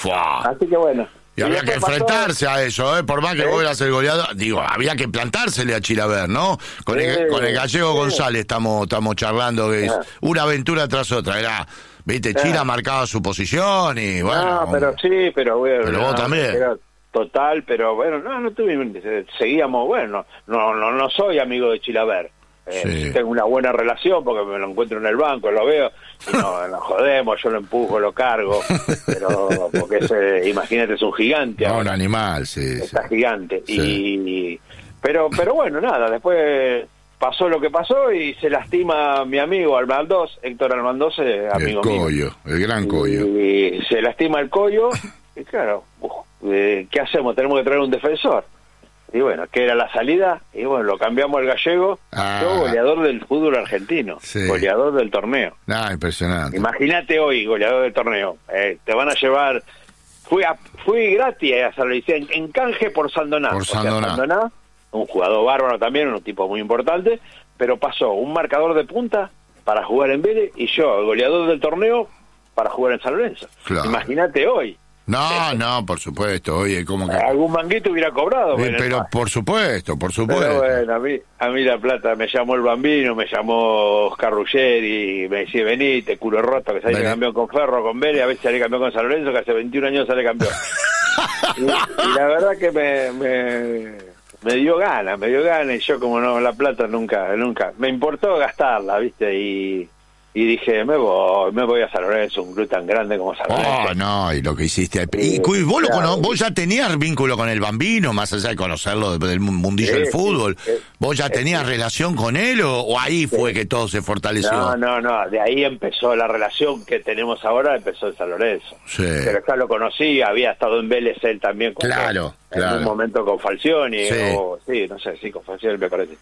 Así que bueno. Y había que enfrentarse a eso, por más que vos eras el goleador, había que plantársele a Chilaver, ¿no? Con el gallego González estamos charlando, que es una aventura tras otra, viste, Chila marcaba su posición y bueno... No, pero bueno... Pero vos también. Total, pero bueno, no tuvimos, seguíamos, bueno, no soy amigo de Chilaver. Tengo una buena relación porque me lo encuentro en el banco, lo veo y nos jodemos, yo lo empujo, lo cargo, pero porque imagínate, es un gigante. No, un animal, sí. Está gigante. Sí. Pero bueno, nada, después pasó lo que pasó y se lastima mi amigo Héctor Almandós, amigo mío. El gran Coyo. Y se lastima el Coyo y claro, ¿qué hacemos? Tenemos que traer un defensor. Y bueno, que era la salida, y bueno, lo cambiamos al gallego, yo goleador del fútbol argentino, goleador del torneo. Impresionante. Imagínate hoy, goleador del torneo, te van a llevar, fui gratis a San Luis, en canje por Sandoná. Sandoná, un jugador bárbaro también, un tipo muy importante, pero pasó un marcador de punta para jugar en Vélez, y yo, el goleador del torneo, para jugar en San Lorenzo. Claro. Imagínate hoy. No, por supuesto, oye, como que... Algún manguito hubiera cobrado. Pero por supuesto. Pero bueno, a mí La Plata me llamó el Bambino, me llamó Oscar Ruggeri, me decía, vení, te culo roto, que salí campeón con Ferro, con Vélez, a veces salí campeón con San Lorenzo, que hace 21 años sale campeón. y la verdad que me dio ganas, y yo como no, La Plata nunca, me importó gastarla, ¿viste? Y dije, me voy a San Lorenzo, un club tan grande como San Lorenzo. Y lo que hiciste. Y vos, vos ya tenías vínculo con el Bambino, más allá de conocerlo del mundillo del fútbol. ¿Vos ya tenías relación con él o ahí fue que todo se fortaleció? No, de ahí empezó la relación que tenemos ahora, empezó en San Lorenzo. Sí. Pero ya lo conocí, había estado en Vélez él también. Claro. En un momento con Falcioni, con Falcioni me parece.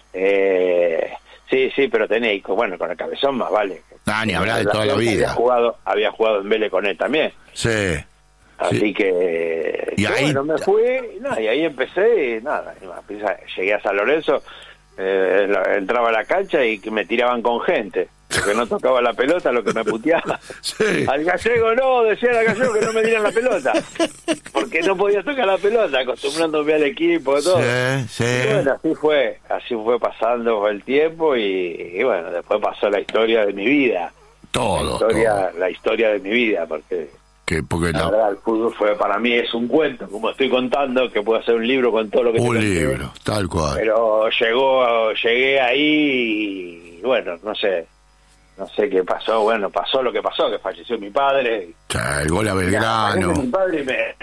Sí, pero tenéis, bueno, con el Cabezón más vale. Ni hablar de toda la vida. Había jugado en Vélez con él también. Sí. Así que... Y ahí... Bueno, me fui, y ahí empecé, llegué a San Lorenzo, entraba a la cancha y me tiraban con gente. Porque no tocaba la pelota, lo que me puteaba. Sí. Al gallego no, decía al gallego que no me dieran la pelota. Porque no podía tocar la pelota, acostumbrándome al equipo, todo. Sí. Y bueno, así fue pasando el tiempo y bueno, después pasó la historia de mi vida. La historia de mi vida, porque la verdad, el fútbol para mí es un cuento, como estoy contando, que puedo hacer un libro con todo lo que un libro, tal cual. Pero llegué ahí y bueno, no sé. no sé qué pasó, bueno, pasó lo que pasó, que falleció mi padre. El gol a Belgrano. Mi padre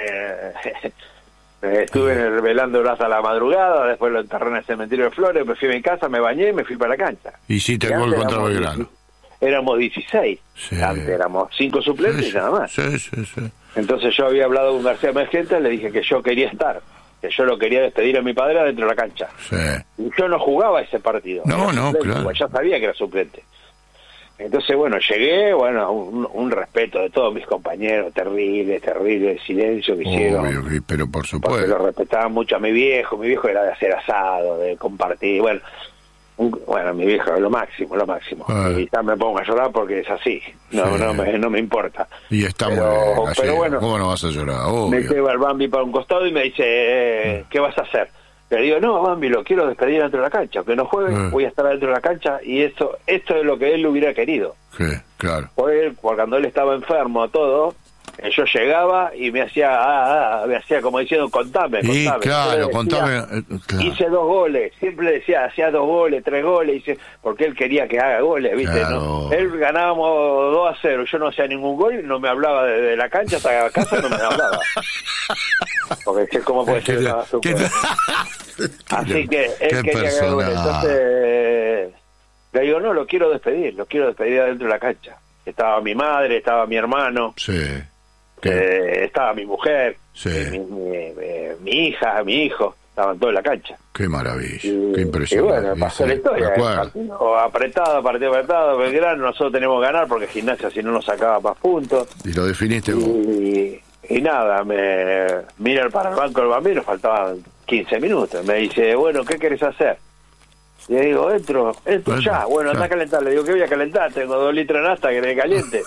me estuve velando hasta la madrugada, después lo enterré en el cementerio de Flores, me fui a mi casa, me bañé y me fui para la cancha. Hiciste el gol contra Belgrano. Éramos 16, sí. Antes éramos 5 suplentes y nada más. Sí. Entonces yo había hablado con García Mergenta, le dije que yo quería estar, que yo lo quería despedir a mi padre adentro de la cancha. Sí. Y yo no jugaba ese partido. No, suplente, claro. Pues ya sabía que era suplente. Entonces, bueno, llegué, bueno, un respeto de todos mis compañeros, terrible el silencio que hicieron. Obvio, pero por Porque supuesto. lo respetaban mucho a mi viejo era de hacer asado, de compartir, bueno, mi viejo es lo máximo. Y ya me pongo a llorar porque es así, no me importa. Y está muy pero, bien, pero bueno, ¿cómo no vas a llorar? Obvio. me lleva el Bambi para un costado y me dice, ¿qué vas a hacer? Le digo, no, Bambi, lo quiero despedir dentro de la cancha, aunque no juegue, voy a estar dentro de la cancha, y esto es lo que él hubiera querido. Sí, claro. Porque cuando él estaba enfermo, todo, yo llegaba y me hacía como diciendo, contame. Y claro, contame. Claro. Hice 2 goles, siempre le decía, hacía 2 goles, 3 goles, porque él quería que haga goles, ¿viste? Claro. ¿No? Él ganábamos 2-0, yo no hacía ningún gol, no me hablaba de la cancha hasta la casa, no me hablaba. Porque ¿cómo puede ser una super? Así que él quería que haga goles, entonces le digo, no, lo quiero despedir adentro de la cancha. Estaba mi madre, estaba mi hermano. Sí. Estaba mi mujer, sí. mi hija, mi hijo, estaban todos en la cancha. Qué maravilla, qué impresionante. Y bueno, pasó la historia. Partido apretado, Belgrano, nosotros tenemos que ganar porque Gimnasia si no nos sacaba más puntos. Y lo definiste vos. Y nada, me mira para el banco del Bambino, faltaban 15 minutos. Me dice, bueno, ¿qué querés hacer? Le digo, entro ya. Bueno, anda a calentar. Le digo, ¿qué voy a calentar? Tengo 2 litros de nafta que me caliente.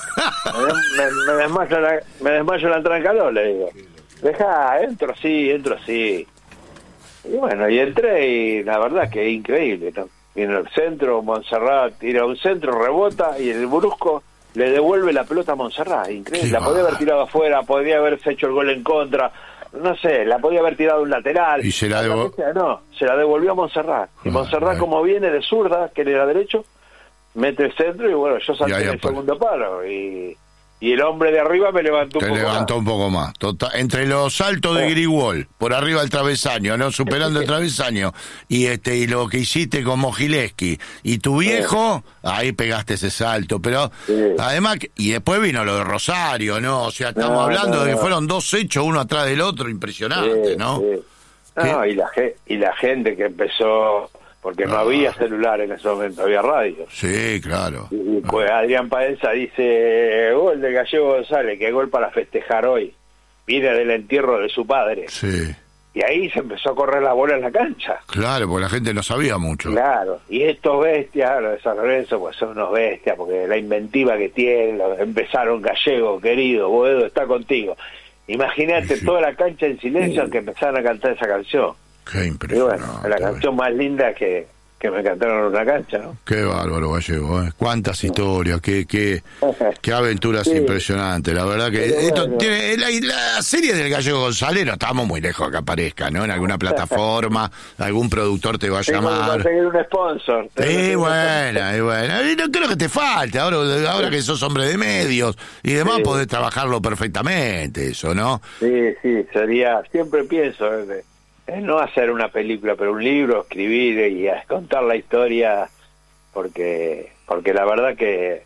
me desmayo la entrada en calor, le digo. Deja, entro sí. Y bueno, y entré y la verdad que es increíble, ¿no? Viene al centro, Montserrat tira un centro, rebota y el brusco le devuelve la pelota a Montserrat. Increíble. La podía haber tirado afuera, podría haberse hecho el gol en contra. No sé, la podía haber tirado un lateral. Y se la devolvió. No, se la devolvió a Montserrat. Y Montserrat, como viene de zurda, que él era derecho, mete el centro y bueno, yo salté en el segundo palo. Y el hombre de arriba me levantó un poco más. Entre los saltos de Grigol, por arriba del travesaño, ¿no? Superando el travesaño, y lo que hiciste con Mogileski, y tu viejo, ahí pegaste ese salto, pero además, y después vino lo de Rosario, ¿no? O sea, estamos hablando de que fueron 2 hechos, uno atrás del otro, impresionante, ¿no? No, y la gente que empezó, porque no había celular en ese momento, había radio. Sí, claro. Y pues Adrián Paenza dice, gol de Gallego González, que gol para festejar hoy. Viene del entierro de su padre. Sí. Y ahí se empezó a correr la bola en la cancha. Claro, porque la gente no sabía mucho. Claro, y estos bestias, los de San Lorenzo, pues son unos bestias, porque la inventiva que tienen, empezaron Gallego, querido, Boedo está contigo. Imagínate toda la cancha en silencio que empezaron a cantar esa canción. Qué impresionante. Y bueno, la canción más linda que me cantaron en una cancha, ¿no? Qué bárbaro, Gallego, ¿eh? Cuántas historias, qué aventuras impresionantes. La verdad que esto tiene la serie del Gallego González, no estamos muy lejos que aparezca, ¿no? En alguna plataforma, algún productor te va a llamar. Tengo que conseguir un sponsor. Bueno. Y no creo que te falte, ahora que sos hombre de medios y demás, podés trabajarlo perfectamente, eso, ¿no? Sí, sería, siempre pienso, no hacer una película, pero un libro, escribir y contar la historia, porque la verdad que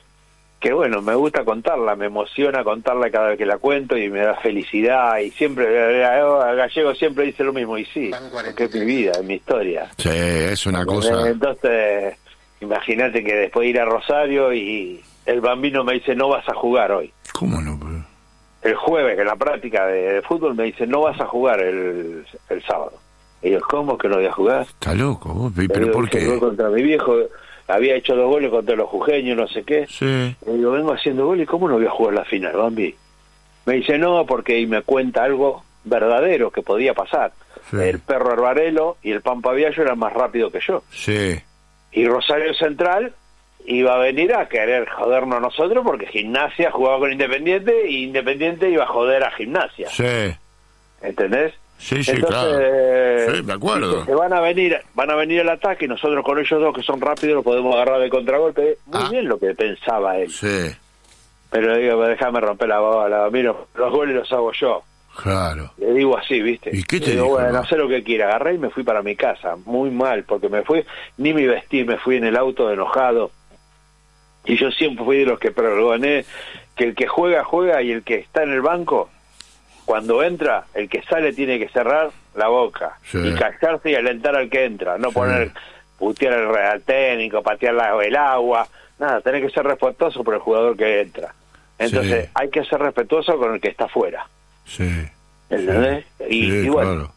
bueno, me gusta contarla, me emociona contarla cada vez que la cuento y me da felicidad, y siempre Gallego siempre dice lo mismo, y sí, porque es mi vida, es mi historia. Sí, es una cosa. Entonces, imagínate que después de ir a Rosario y el Bambino me dice, no vas a jugar hoy. ¿Cómo no? El jueves, en la práctica de fútbol, me dice, no vas a jugar el sábado. Y yo, ¿cómo que no voy a jugar? Está loco, vos, ¿pero por qué? Contra mi viejo, había hecho 2 goles contra los jujeños, no sé qué. Sí. Y yo vengo haciendo goles, ¿cómo no voy a jugar la final, Bambi? Me dice, no, porque me cuenta algo verdadero que podía pasar. Sí. El perro Arbarelo y el Pampa Viallo eran más rápidos que yo. Sí. Y Rosario Central iba a venir a querer jodernos a nosotros porque Gimnasia jugaba con Independiente y Independiente iba a joder a Gimnasia. Sí. ¿Entendés? Sí, sí, Entonces, claro. Sí, me acuerdo. Se van a venir al ataque y nosotros con ellos dos que son rápidos los podemos agarrar de contragolpe. Muy bien lo que pensaba él. Sí. Pero le digo, déjame romper la bola, mira, los goles los hago yo. Claro. Le digo así, ¿viste? ¿Y qué te le digo, dijo, bueno, no? hacé lo que quiera. Agarré y me fui para mi casa, muy mal, porque me fui, ni me vestí, me fui en el auto enojado. Y yo siempre fui de los que pregoné que el que juega, juega, y el que está en el banco, cuando entra, el que sale tiene que cerrar la boca, sí, y callarse y alentar al que entra, no poner, putear al técnico, patear el agua, nada, tenés que ser respetuoso por el jugador que entra. Entonces, sí, hay que ser respetuoso con el que está afuera. Sí. ¿Entendés? Sí, Y bueno, claro.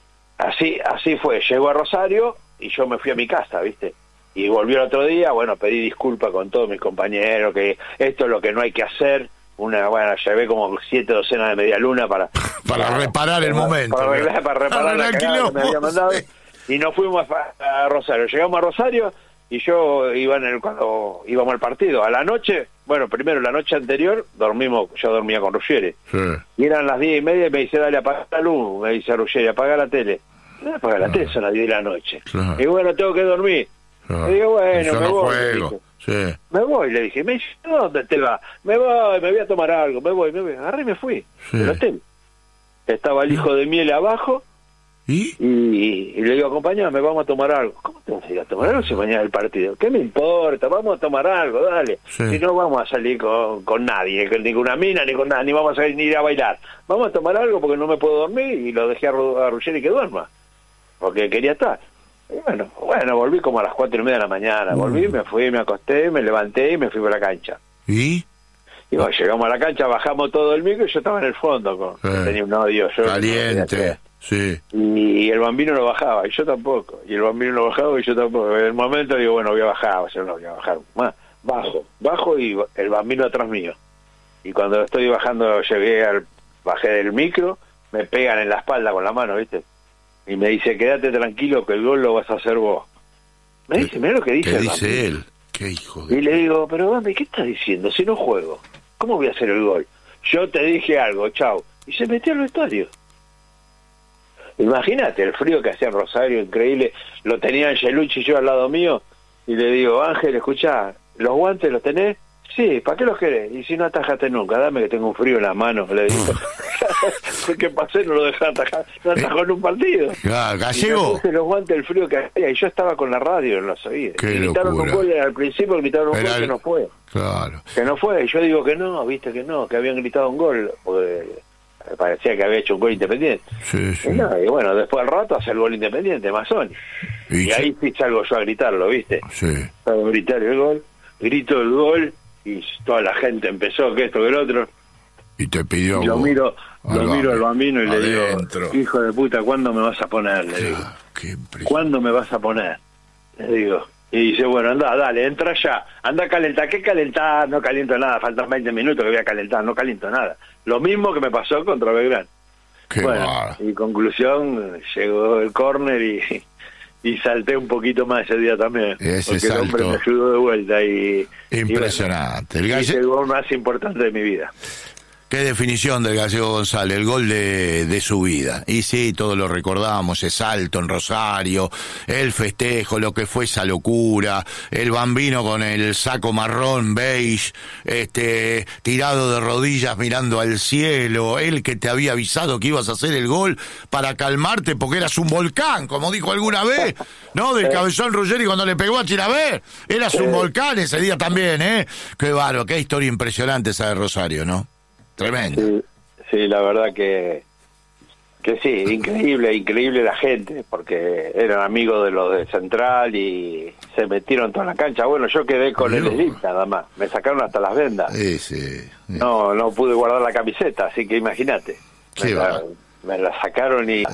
así fue. Llegó a Rosario y yo me fui a mi casa, ¿viste? Y volví el otro día, bueno, pedí disculpas con todos mis compañeros, que esto es lo que no hay que hacer. Llevé como 7 docenas de media luna para reparar el momento. Para reparar la cagada que me había mandado. Sí. Y nos fuimos a Rosario. Llegamos a Rosario y yo iba cuando íbamos al partido. A la noche, bueno, primero la noche anterior, yo dormía con Ruggeri. Sí. Y eran las 10:30 y me dice, dale, apaga la luz. Me dice Ruggeri, apaga la tele. No, apaga la tele, son las 10 de la noche. Claro. Y bueno, tengo que dormir. Claro. Le digo, bueno, yo me no voy. juego. Sí. Me voy, le dije. Me dice, ¿dónde te vas? Me voy a tomar algo, me voy. Agarré y me fui. Sí. Del hotel. Estaba el hijo de Miel abajo. ¿Y? Y le digo, acompañame, vamos a tomar algo. ¿Cómo te vas a ir a tomar algo si mañana el partido? ¿Qué me importa? Vamos a tomar algo, dale. Sí. Si no vamos a salir con nadie, ni con una mina, ni con nada, ni vamos a ir ni ir a bailar. Vamos a tomar algo porque no me puedo dormir, y lo dejé a Ruggeri que duerma, porque quería estar. Y bueno, volví como a las 4:30 de la mañana. Volví, me fui, me acosté, me levanté y me fui para la cancha. ¿Y? Y bueno, llegamos a la cancha, bajamos todo el micro y yo estaba en el fondo, tenía un odio. Caliente. Sí. Y el Bambino no bajaba, y yo tampoco. Y el Bambino no bajaba, y yo tampoco. En el momento digo, bueno, voy a bajar, voy a bajar más. Bajo y el Bambino atrás mío. Y cuando estoy bajando, bajé del micro, me pegan en la espalda con la mano, ¿viste? Y me dice, quédate tranquilo que el gol lo vas a hacer vos. Me dice, mirá lo que dice ¿Qué el dice Bambino. él? Qué hijo de... Y le digo, pero Bambi, ¿qué estás diciendo? Si no juego, ¿cómo voy a hacer el gol? Yo te dije algo, chau. Y se metió al vestuario. Imagínate el frío que hacía en Rosario, increíble. Lo tenía Angelucci y yo al lado mío. Y le digo, Ángel, escuchá, ¿los guantes los tenés? Sí, ¿para qué los querés? Y si no atajaste nunca, dame que tengo un frío en las manos, le digo. Porque pasé, no lo dejé atajar, no atajó en un partido. Gallego. Y me puse los guantes del frío que hacía, y yo estaba con la radio en los oídos. Qué gritaron locura. un gol, al principio gritaron un gol que no fue. Claro. Que no fue, y yo digo que no, viste que no, que habían gritado un gol, porque parecía que había hecho un gol Independiente. Sí, sí. Y bueno, después al rato hace el gol Independiente, Mazzoni. Y ahí sí salgo yo a gritarlo, ¿viste? Sí. Salgo a gritar el gol, grito el gol, y toda la gente empezó, que esto, que el otro. Y te pidió... Y lo miro al Bambino y le adentro. digo, hijo de puta, ¿cuándo me vas a poner? Le digo, ¿cuándo me vas a poner? Le digo. Y dice, bueno, anda, dale, entra ya, anda a calentar. ¿Qué calentar? No caliento nada, faltan 20 minutos que voy a calentar, no caliento nada. Lo mismo que me pasó contra Belgrano. Bueno, y conclusión, llegó el córner y salté un poquito más ese día también. Ese porque el hombre me ayudó de vuelta y... Impresionante. Y bueno, el gol más importante de mi vida. Qué definición del Gallego González, el gol de su vida. Y sí, todos lo recordamos, ese salto en Rosario, el festejo, lo que fue esa locura, el Bambino con el saco marrón, beige, tirado de rodillas mirando al cielo, él que te había avisado que ibas a hacer el gol para calmarte porque eras un volcán, como dijo alguna vez, ¿no? Del cabezón Ruggeri cuando le pegó a Chilaver, eras un volcán ese día también, ¿eh? Qué bárbaro, qué historia impresionante esa de Rosario, ¿no? Tremendo. Sí, la verdad que sí, increíble la gente, porque eran amigos de los de Central y se metieron toda la cancha. Bueno, yo quedé con el elite nada más, me sacaron hasta las vendas. Sí. No pude guardar la camiseta, así que imagínate. Me la sacaron y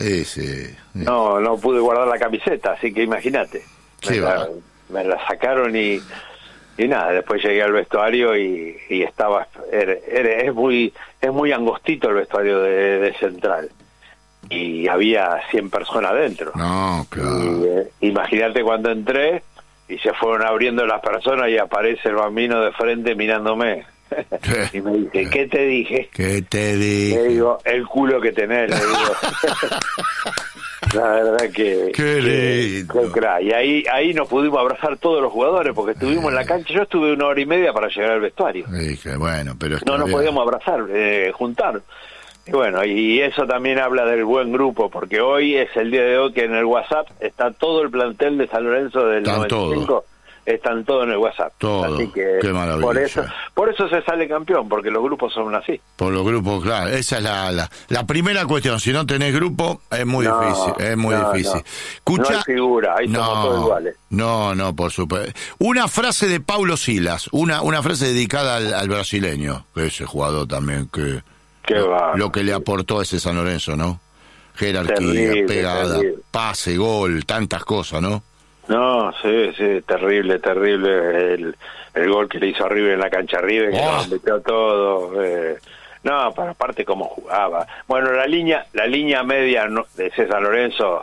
no pude guardar la camiseta, así que imagínate. Me la sacaron y nada, después llegué al vestuario y estaba, es muy angostito el vestuario de Central, y había 100 personas adentro. No, claro. Imagínate cuando entré y se fueron abriendo las personas y aparece el Bambino de frente mirándome. Y me dice, ¿qué te dije? ¿Qué te dije? Le digo, el culo que tenés, le digo. La verdad que... Qué lindo. Qué crack. Y ahí nos pudimos abrazar todos los jugadores, porque estuvimos en la cancha. Yo estuve 1 hora y media para llegar al vestuario. Dije, bueno, pero No nos podíamos abrazar, juntar. Y bueno, y eso también habla del buen grupo, porque hoy es el día de hoy que en el WhatsApp está todo el plantel de San Lorenzo del Están 95. todos. Están todos en el WhatsApp. Todo. Así que Qué maravilla. por eso se sale campeón, porque los grupos son así. Por los grupos, claro. Esa es la primera cuestión. Si no tenés grupo, es muy difícil. Es muy difícil. Escucha, no hay figura, ahí somos todos iguales. No, por supuesto. Una frase de Paulo Silas, una frase dedicada al brasileño, ese jugador también, que lo que le aportó a ese San Lorenzo, ¿no? Jerarquía, terrible, pegada, terrible. pase, gol, tantas cosas, ¿no? No, sí, terrible el gol que le hizo a River en la cancha River, que nos metió todo. No, pero aparte cómo jugaba. Bueno, la línea media de César Lorenzo,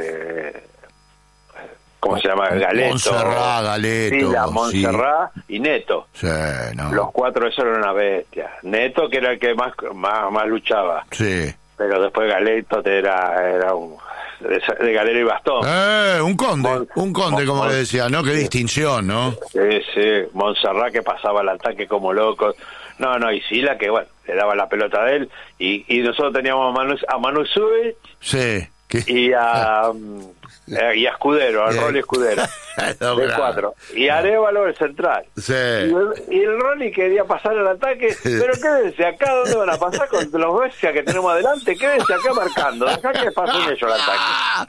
¿cómo se llama? Galeto. Montserrat, Galeto. Sí, Montserrat y Neto. Sí, no. Los cuatro, eso era una bestia. Neto, que era el que más luchaba. Sí. Pero después Galeto era un... de galera y bastón. Un conde, como le decía, ¿no? Qué distinción, ¿no? Sí, Montserrat, que pasaba el ataque como loco. No, y Sila, que bueno, le daba la pelota a él, y nosotros teníamos a Manu Zubich, sí, y a Escudero, al Rolly Escudero, de 4, y Arévalo el central. Sí. Y el Rolly quería pasar el ataque, pero quédense acá, ¿dónde van a pasar con los bestias que tenemos adelante? Quédense acá marcando, dejá que pasen ellos el ataque.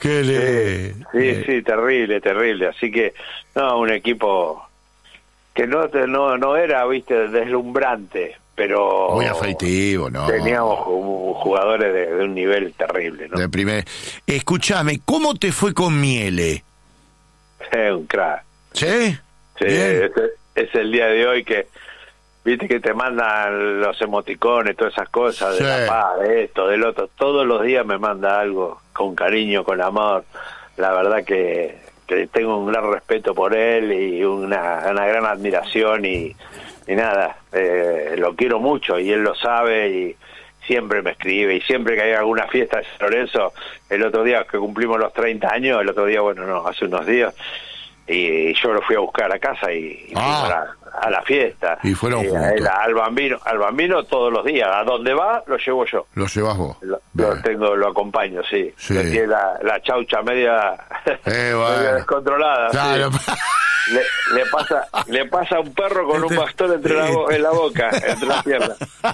Sí, terrible, así que, no, un equipo que no era, viste, deslumbrante, pero muy afectivo, ¿no? Teníamos jugadores de un nivel terrible, ¿no? De primer. Escúchame, ¿cómo te fue con Miele? Un crack. ¿Sí? Sí, es el día de hoy que, viste, que te mandan los emoticones, todas esas cosas, de la paz, de esto, del otro. Todos los días me manda algo con cariño, con amor. La verdad que tengo un gran respeto por él y una gran admiración y nada, lo quiero mucho y él lo sabe y siempre me escribe, y siempre que hay alguna fiesta de San Lorenzo, el otro día que cumplimos los 30 años, hace unos días, y yo lo fui a buscar a casa y fuimos a la fiesta. Y fueron juntos. Al Bambino todos los días, a donde va lo llevo yo. Lo llevas vos. Lo acompaño, sí. Tiene la chaucha media, media descontrolada. Claro. Sí. Le pasa un perro con un bastón en la boca, entre las piernas.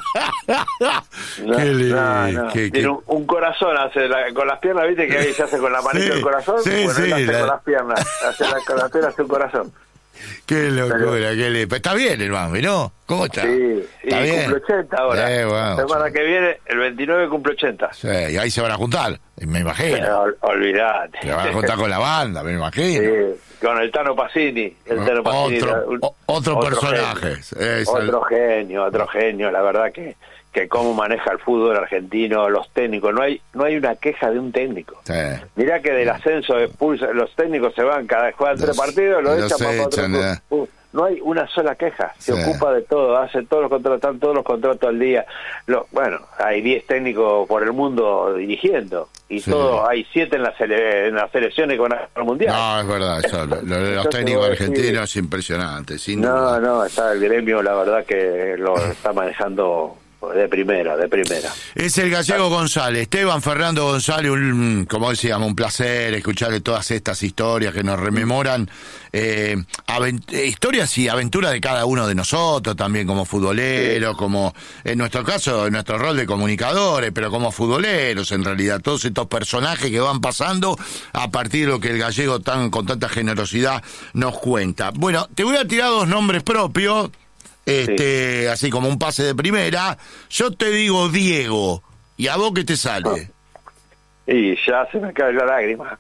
Tiene un corazón, con las piernas, viste que ahí se hace con la manita el corazón, él hace con las piernas, con las piernas hace un corazón. Qué locura, está bien el Bambi, ¿no? ¿Cómo está? Sí, ¿Está bien? Cumple 80 ahora. La semana que viene, el 29 cumple 80. Sí, y ahí se van a juntar, me imagino. Olvídate. Se van a juntar con la banda, me imagino. Sí, con el Tano Pacini. Otro personaje. Otro genio, la verdad que cómo maneja el fútbol argentino, los técnicos, no hay una queja de un técnico. Sí. Mirá que del ascenso expulsa, los técnicos se van, juegan 3 partidos, los echan para otro. No hay una sola queja, se ocupa de todo, hace todos los contratos, están todos los contratos al día. Hay 10 técnicos por el mundo dirigiendo, y hay 7 en las selecciones con el mundial. No, es verdad, eso, lo de los técnicos argentinos es impresionante, sin duda. No, está el gremio, la verdad que lo está manejando de primera. Es el gallego González, Esteban Fernando González, como decíamos, un placer escucharle todas estas historias que nos rememoran historias y aventuras de cada uno de nosotros, también como futboleros, como en nuestro caso, en nuestro rol de comunicadores, pero como futboleros, en realidad, todos estos personajes que van pasando a partir de lo que el gallego con tanta generosidad nos cuenta. Bueno, te voy a tirar 2 nombres propios, así como un pase de primera. Yo te digo Diego, ¿y a vos qué te sale? Y ya se me cae la lágrima.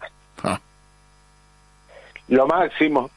Lo máximo.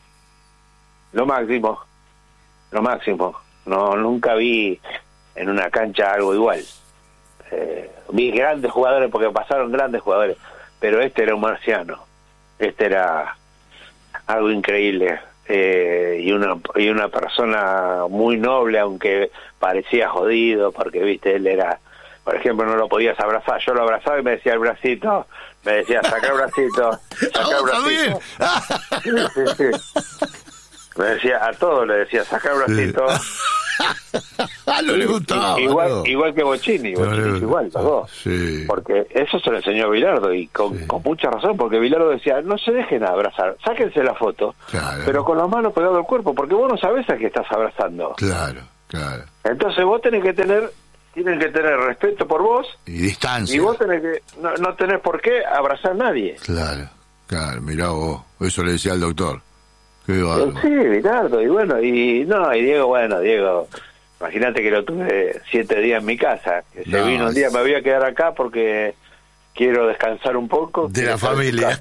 No, nunca vi en una cancha algo igual. Vi grandes jugadores, porque pasaron grandes jugadores, pero este era un marciano. Este era algo increíble. y una persona muy noble, aunque parecía jodido, porque viste, él era, por ejemplo, no lo podías abrazar, yo lo abrazaba y me decía el bracito, me decía, saca el bracito, saca el bracito. Sí. Me decía, a todos le decía, saca el bracito. No le gustaba. Igual que Bocchini es igual, los dos. Sí. Porque eso se lo enseñó Bilardo, y con mucha razón, porque Bilardo decía, no se dejen abrazar, sáquense la foto, claro, pero con las manos pegadas al cuerpo, porque vos no sabés a qué estás abrazando. Claro. Entonces vos tienen que tener respeto por vos, y distancia. y vos tenés que, no tenés por qué abrazar a nadie. Claro, mirá vos, eso le decía al doctor. Qué bárbaro. Sí, Bilardo, y bueno, y Diego, imagínate que lo tuve 7 días en mi casa, que se vino un día, me voy a quedar acá porque quiero descansar un poco. De la familia.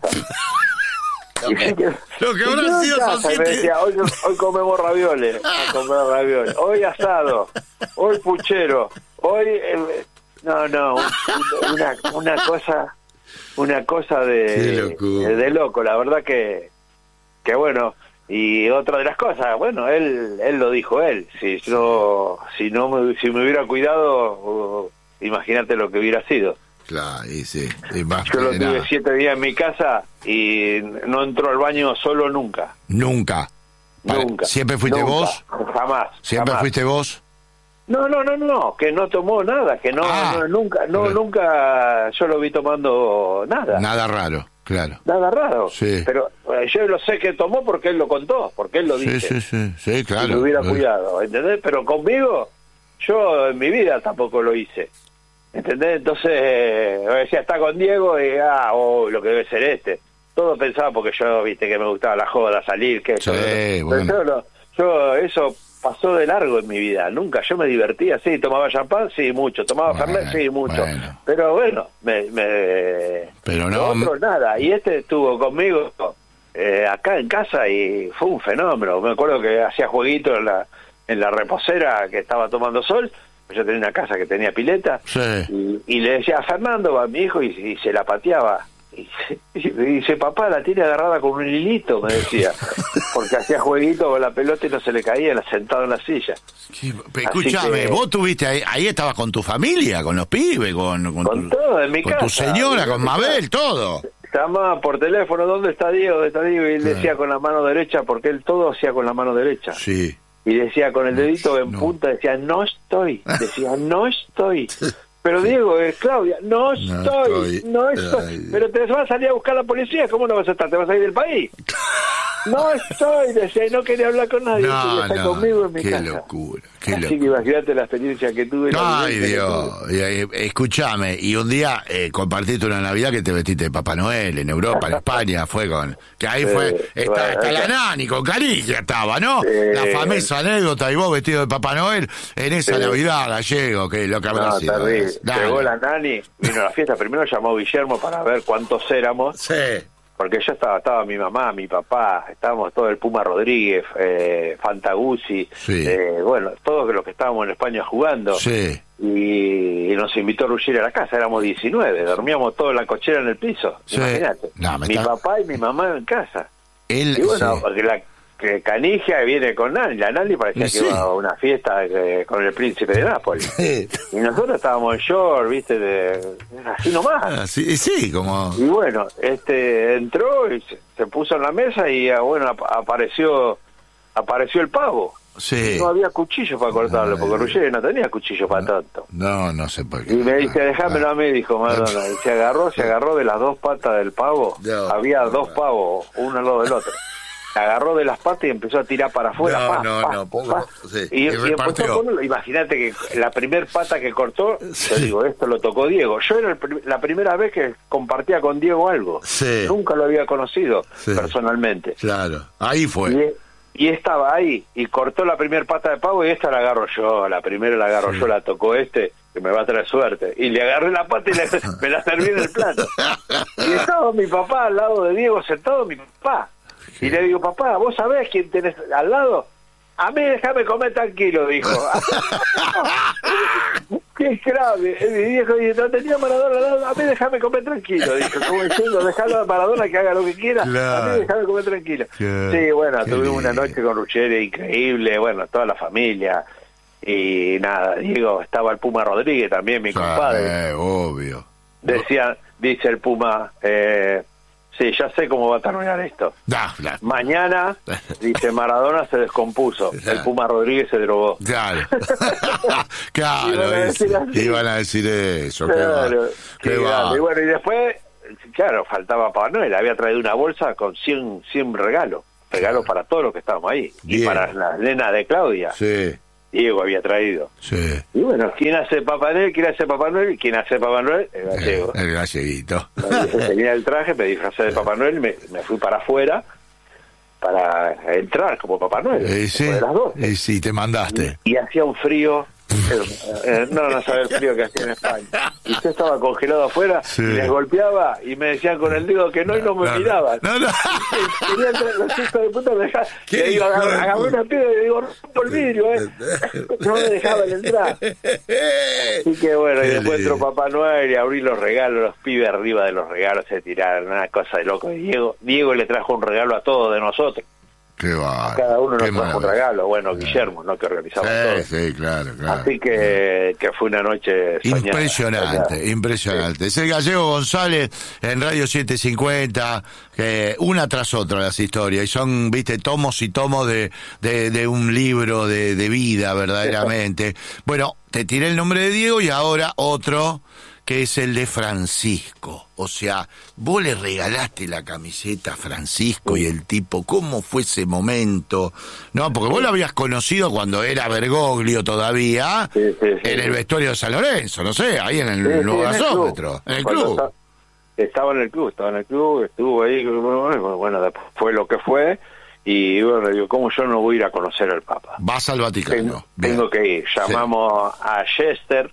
Lo que habrá sido son 7. Me decía, hoy comemos ravioles, hoy asado, hoy puchero, hoy... una cosa de loco, la verdad que bueno. Y otra de las cosas, bueno, él lo dijo él, si me hubiera cuidado, imagínate lo que hubiera sido. Claro, y sí. Yo lo tuve 7 días en mi casa y no entró al baño solo nunca. Nunca. ¿Siempre fuiste vos? Jamás. ¿Siempre fuiste vos? No, que no tomó nada, que nunca yo lo vi tomando nada. Nada raro. Claro. Nada raro. Sí. Pero yo lo sé que tomó porque él lo contó, porque él lo dice. Sí, claro. Si me hubiera cuidado, ¿entendés? Pero conmigo, yo en mi vida tampoco lo hice. ¿Entendés? Entonces, decía, está con Diego y, lo que debe ser este. Todo pensaba porque yo, viste, que me gustaba la joda, salir, que eso. Bueno. Yo eso pasó de largo en mi vida. Nunca, yo me divertía, sí, tomaba champán, sí, mucho, tomaba fernet, sí, mucho. Bueno. Pero bueno, pero no, otro nada. Y este estuvo conmigo acá en casa y fue un fenómeno. Me acuerdo que hacía jueguitos en la reposera que estaba tomando sol. Yo tenía una casa que tenía pileta, y le decía a Fernando, a mi hijo, y se la pateaba. Y dice, papá, la tiene agarrada con un hilito, me decía, porque hacía jueguito con la pelota y no se le caía, sentado en la silla. Escúchame, vos tuviste ahí estabas con tu familia, con los pibes, con todo, en mi con casa, tu señora, con Mabel, todo. Llamaba por teléfono, ¿dónde está Diego? Y él decía con la mano derecha, porque él todo hacía con la mano derecha. Sí. Y decía con el dedito en punta, decía, no estoy. Pero Diego, Claudia, no estoy. Pero te vas a salir a buscar a la policía, ¿cómo no vas a estar? ¿Te vas a ir del país? No estoy, decía, y no quería hablar con nadie. Está conmigo en mi casa. Qué locura. Así que imagínate la experiencia que tuve. Ay, Dios. Escúchame, y un día compartiste una Navidad que te vestiste de Papá Noel en Europa, en España, que ahí está la Nani, con Caricia estaba, ¿no? La famosa anécdota, y vos vestido de Papá Noel en esa Navidad gallego, que lo que habrá sido. Terrible. Llegó la Nani, vino a la fiesta, primero llamó Guillermo para ver cuántos éramos. Sí. Porque yo estaba mi mamá, mi papá, estábamos todo el Puma Rodríguez, Fantaguzzi, bueno, todos los que estábamos en España jugando. Sí. Y nos invitó Ruggeri a la casa, éramos 19, dormíamos todos en la cochera en el piso, imagínate. Mi papá y mi mamá en casa. Y bueno, porque que Canigia viene con Nani, la Nani parecía que iba a una fiesta con el príncipe de Nápoles. Y nosotros estábamos en short, viste, así nomás. Sí, como... Y bueno, entró y se puso en la mesa y bueno, apareció el pavo. Sí. No había cuchillo para cortarlo, porque Ruggeri no tenía cuchillo para tanto. No sé por qué. Y me dice, déjamelo a mí, dijo Madonna. Y se agarró de las dos patas del pavo. Había dos pavos, uno al lado del otro. Agarró de las patas y empezó a tirar para afuera. Y empezó imagínate que la primer pata que cortó, yo digo, esto lo tocó Diego. Yo era la primera vez que compartía con Diego algo. Nunca lo había conocido personalmente. Claro, ahí fue. Y estaba ahí, y cortó la primera pata de pavo, y esta la agarro yo, la primera la agarro yo, la tocó que me va a traer suerte. Y le agarré la pata y me la serví en el plato. Y estaba mi papá al lado de Diego, sentado mi papá. Y le digo, papá, ¿vos sabés quién tenés al lado? A mí déjame comer tranquilo, dijo. ¿Qué grave. Mi viejo dice, no tenía Maradona al lado, a mí déjame comer tranquilo. Dijo, como diciendo, dejalo a Maradona que haga lo que quiera, claro. a mí déjame comer tranquilo. Sí, bueno, tuvimos una noche con Ruggeri increíble, bueno, toda la familia. Y nada, Diego, estaba el Puma Rodríguez también, mi compadre. Obvio. Dice el Puma, sí, ya sé cómo va a terminar esto. Mañana, dice, Maradona se descompuso, el Puma Rodríguez se drogó. Claro. Claro, iban a decir eso. Claro, qué va. Y bueno, y después, claro, faltaba Papá Noel, había traído una bolsa con 100 regalos para todos los que estábamos ahí. Bien. Y para la nena de Claudia. Sí. Diego había traído. Sí. Y bueno, ¿quién hace Papá Noel? ¿Quién hace Papá Noel? ¿Quién hace Papá Noel? El gallego. El galleguito. Tenía el traje, me disfrazé de Papá Noel, me fui para afuera para entrar como Papá Noel. Sí. De las 12. Sí, te mandaste. Y hacía un frío. No sabía el frío que hacía en España. Y usted estaba congelado afuera, sí. Y les golpeaba y me decían con el dedo que no, y no me miraban. No. Tenía los hijos de puta, me dejaban. Le digo, agarré una piedra y le digo, rompo el vidrio, No me dejaban entrar. Así que bueno, y después entró Papá Noel y abrí los regalos, los pibes arriba de los regalos se tiraron, una cosa de loco. Y Diego le trajo un regalo a todos de nosotros. Cada uno nos trajo un regalo, bueno, Guillermo, ¿no? Que organizamos todo. Sí, claro. Así que fue una noche soñada. Impresionante. Es el Gallego González en Radio 750, una tras otra las historias, y son, viste, tomos y tomos de un libro de vida, verdaderamente. Bueno, te tiré el nombre de Diego y ahora otro, que es el de Francisco. O sea, vos le regalaste la camiseta a Francisco y el tipo, ¿cómo fue ese momento? No, porque vos lo habías conocido cuando era Bergoglio todavía, en el vestuario de San Lorenzo, no sé, ahí en el nuevo gasómetro, en el club. Estaba en el club, estuvo ahí, bueno, después fue lo que fue, y bueno, digo, ¿cómo yo no voy a ir a conocer al Papa? Vas al Vaticano. Tengo que ir, llamamos a Chester,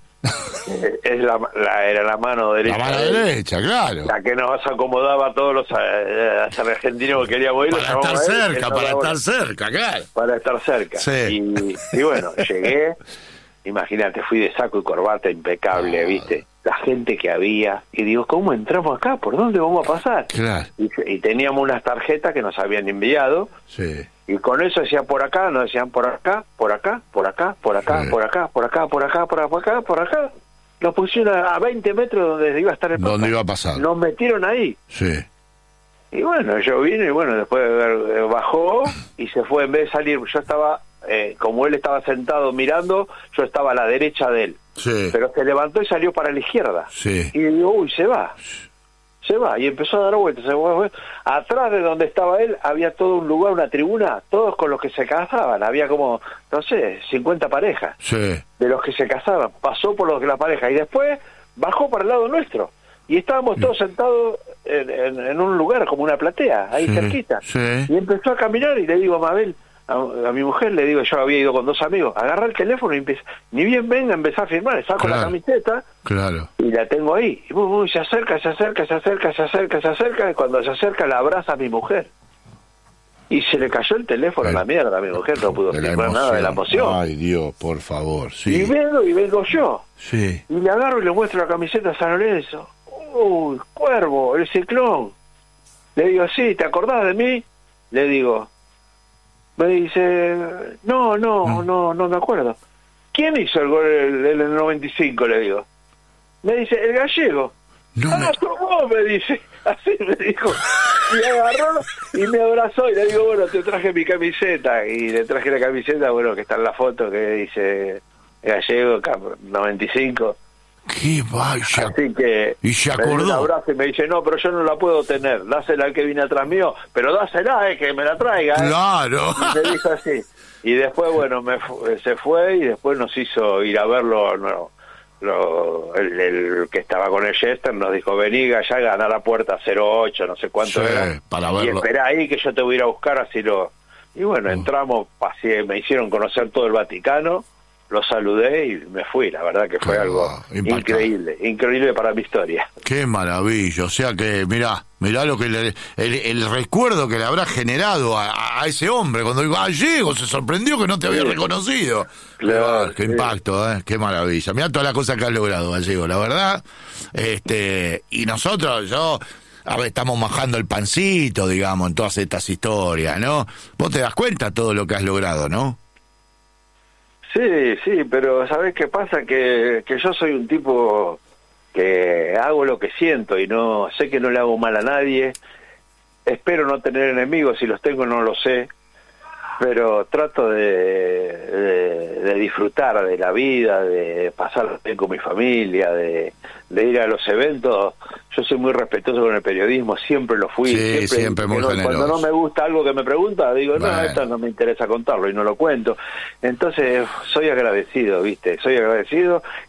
era la mano derecha. La mano derecha, claro. La que nos acomodaba a todos los argentinos que queríamos ir. Para estar cerca, claro. Para estar cerca. Sí. Y bueno, llegué, imagínate, fui de saco y corbata impecable, ¿viste? La gente que había. Y digo, ¿cómo entramos acá? ¿Por dónde vamos a pasar? Claro. Y teníamos unas tarjetas que nos habían enviado. Sí. Y con eso decían por acá, nos decían por acá, por acá, por acá, por acá, por acá, por acá, por acá, por acá, por acá. Nos pusieron a 20 metros donde iba a estar el Papa. ¿Dónde iba a pasar? Nos metieron ahí. Sí. Y bueno, yo vine y bueno, después bajó y se fue. En vez de salir, yo estaba, como él estaba sentado mirando, yo estaba a la derecha de él. Sí. Pero se levantó y salió para la izquierda. Sí. Y digo, uy, se va. Y empezó a dar vueltas. Atrás de donde estaba él había todo un lugar, una tribuna, todos con los que se casaban. Había como, no sé, 50 parejas de los que se casaban. Pasó por la pareja y después bajó para el lado nuestro. Y estábamos todos sentados en un lugar, como una platea, ahí cerquita. Y empezó a caminar y le digo a Mabel, a mi mujer, le digo, yo había ido con 2 amigos, agarra el teléfono y empieza, ni bien venga, empezó a firmar, saco la camiseta y la tengo ahí. Y se acerca, y cuando se acerca la abraza a mi mujer. Y se le cayó el teléfono a la mierda a mi mujer, no pudo firmar nada de la emoción. Ay, Dios, por favor, sí. Y vengo yo. Sí. Y le agarro y le muestro la camiseta a San Lorenzo. Uy, Cuervo, el Ciclón. Le digo, sí, ¿te acordás de mí? Le digo. Me dice, no me acuerdo. ¿Quién hizo el gol en el 95? Le digo. Me dice, el gallego. ¿Cómo? Me dice. Así me dijo. Y agarró y me abrazó y le digo, bueno, te traje mi camiseta. Y le traje la camiseta, bueno, que está en la foto que dice Gallego, 95. ¡Qué vaya! Así que y se me dio un acordó. abrazo y me dice, no, pero yo no la puedo tener, dásela al que viene atrás mío, pero dásela, que me la traiga. Claro. Y me dijo así. Y después, bueno, se fue y después nos hizo ir a verlo, el que estaba con el Chester nos dijo, vení allá, ganar la puerta 08, no sé cuánto era, para verlo. Y esperá ahí que yo te voy a ir a buscar, así lo... Y bueno, entramos, me hicieron conocer todo el Vaticano, lo saludé y me fui. La verdad que fue algo increíble para mi historia. Qué maravilla, o sea que mirá lo que el recuerdo que le habrá generado a ese hombre cuando digo, llego, se sorprendió que no te había reconocido. Claro, qué impacto, qué maravilla. Mirá todas las cosas que has logrado, Gallego, la verdad. Y nosotros, a ver, estamos majando el pancito, digamos, en todas estas historias, ¿no? Vos te das cuenta todo lo que has logrado, ¿no? Sí, pero ¿sabés qué pasa? Que yo soy un tipo que hago lo que siento y no sé que no le hago mal a nadie. Espero no tener enemigos, si los tengo no lo sé, pero trato de disfrutar de la vida, de pasar bien con mi familia, de ir a los eventos. Yo soy muy respetuoso con el periodismo, siempre lo fui. Sí, siempre muy generoso. Cuando no me gusta algo que me pregunta, digo, no, esto no me interesa contarlo y no lo cuento. Entonces, soy agradecido, ¿viste? Soy agradecido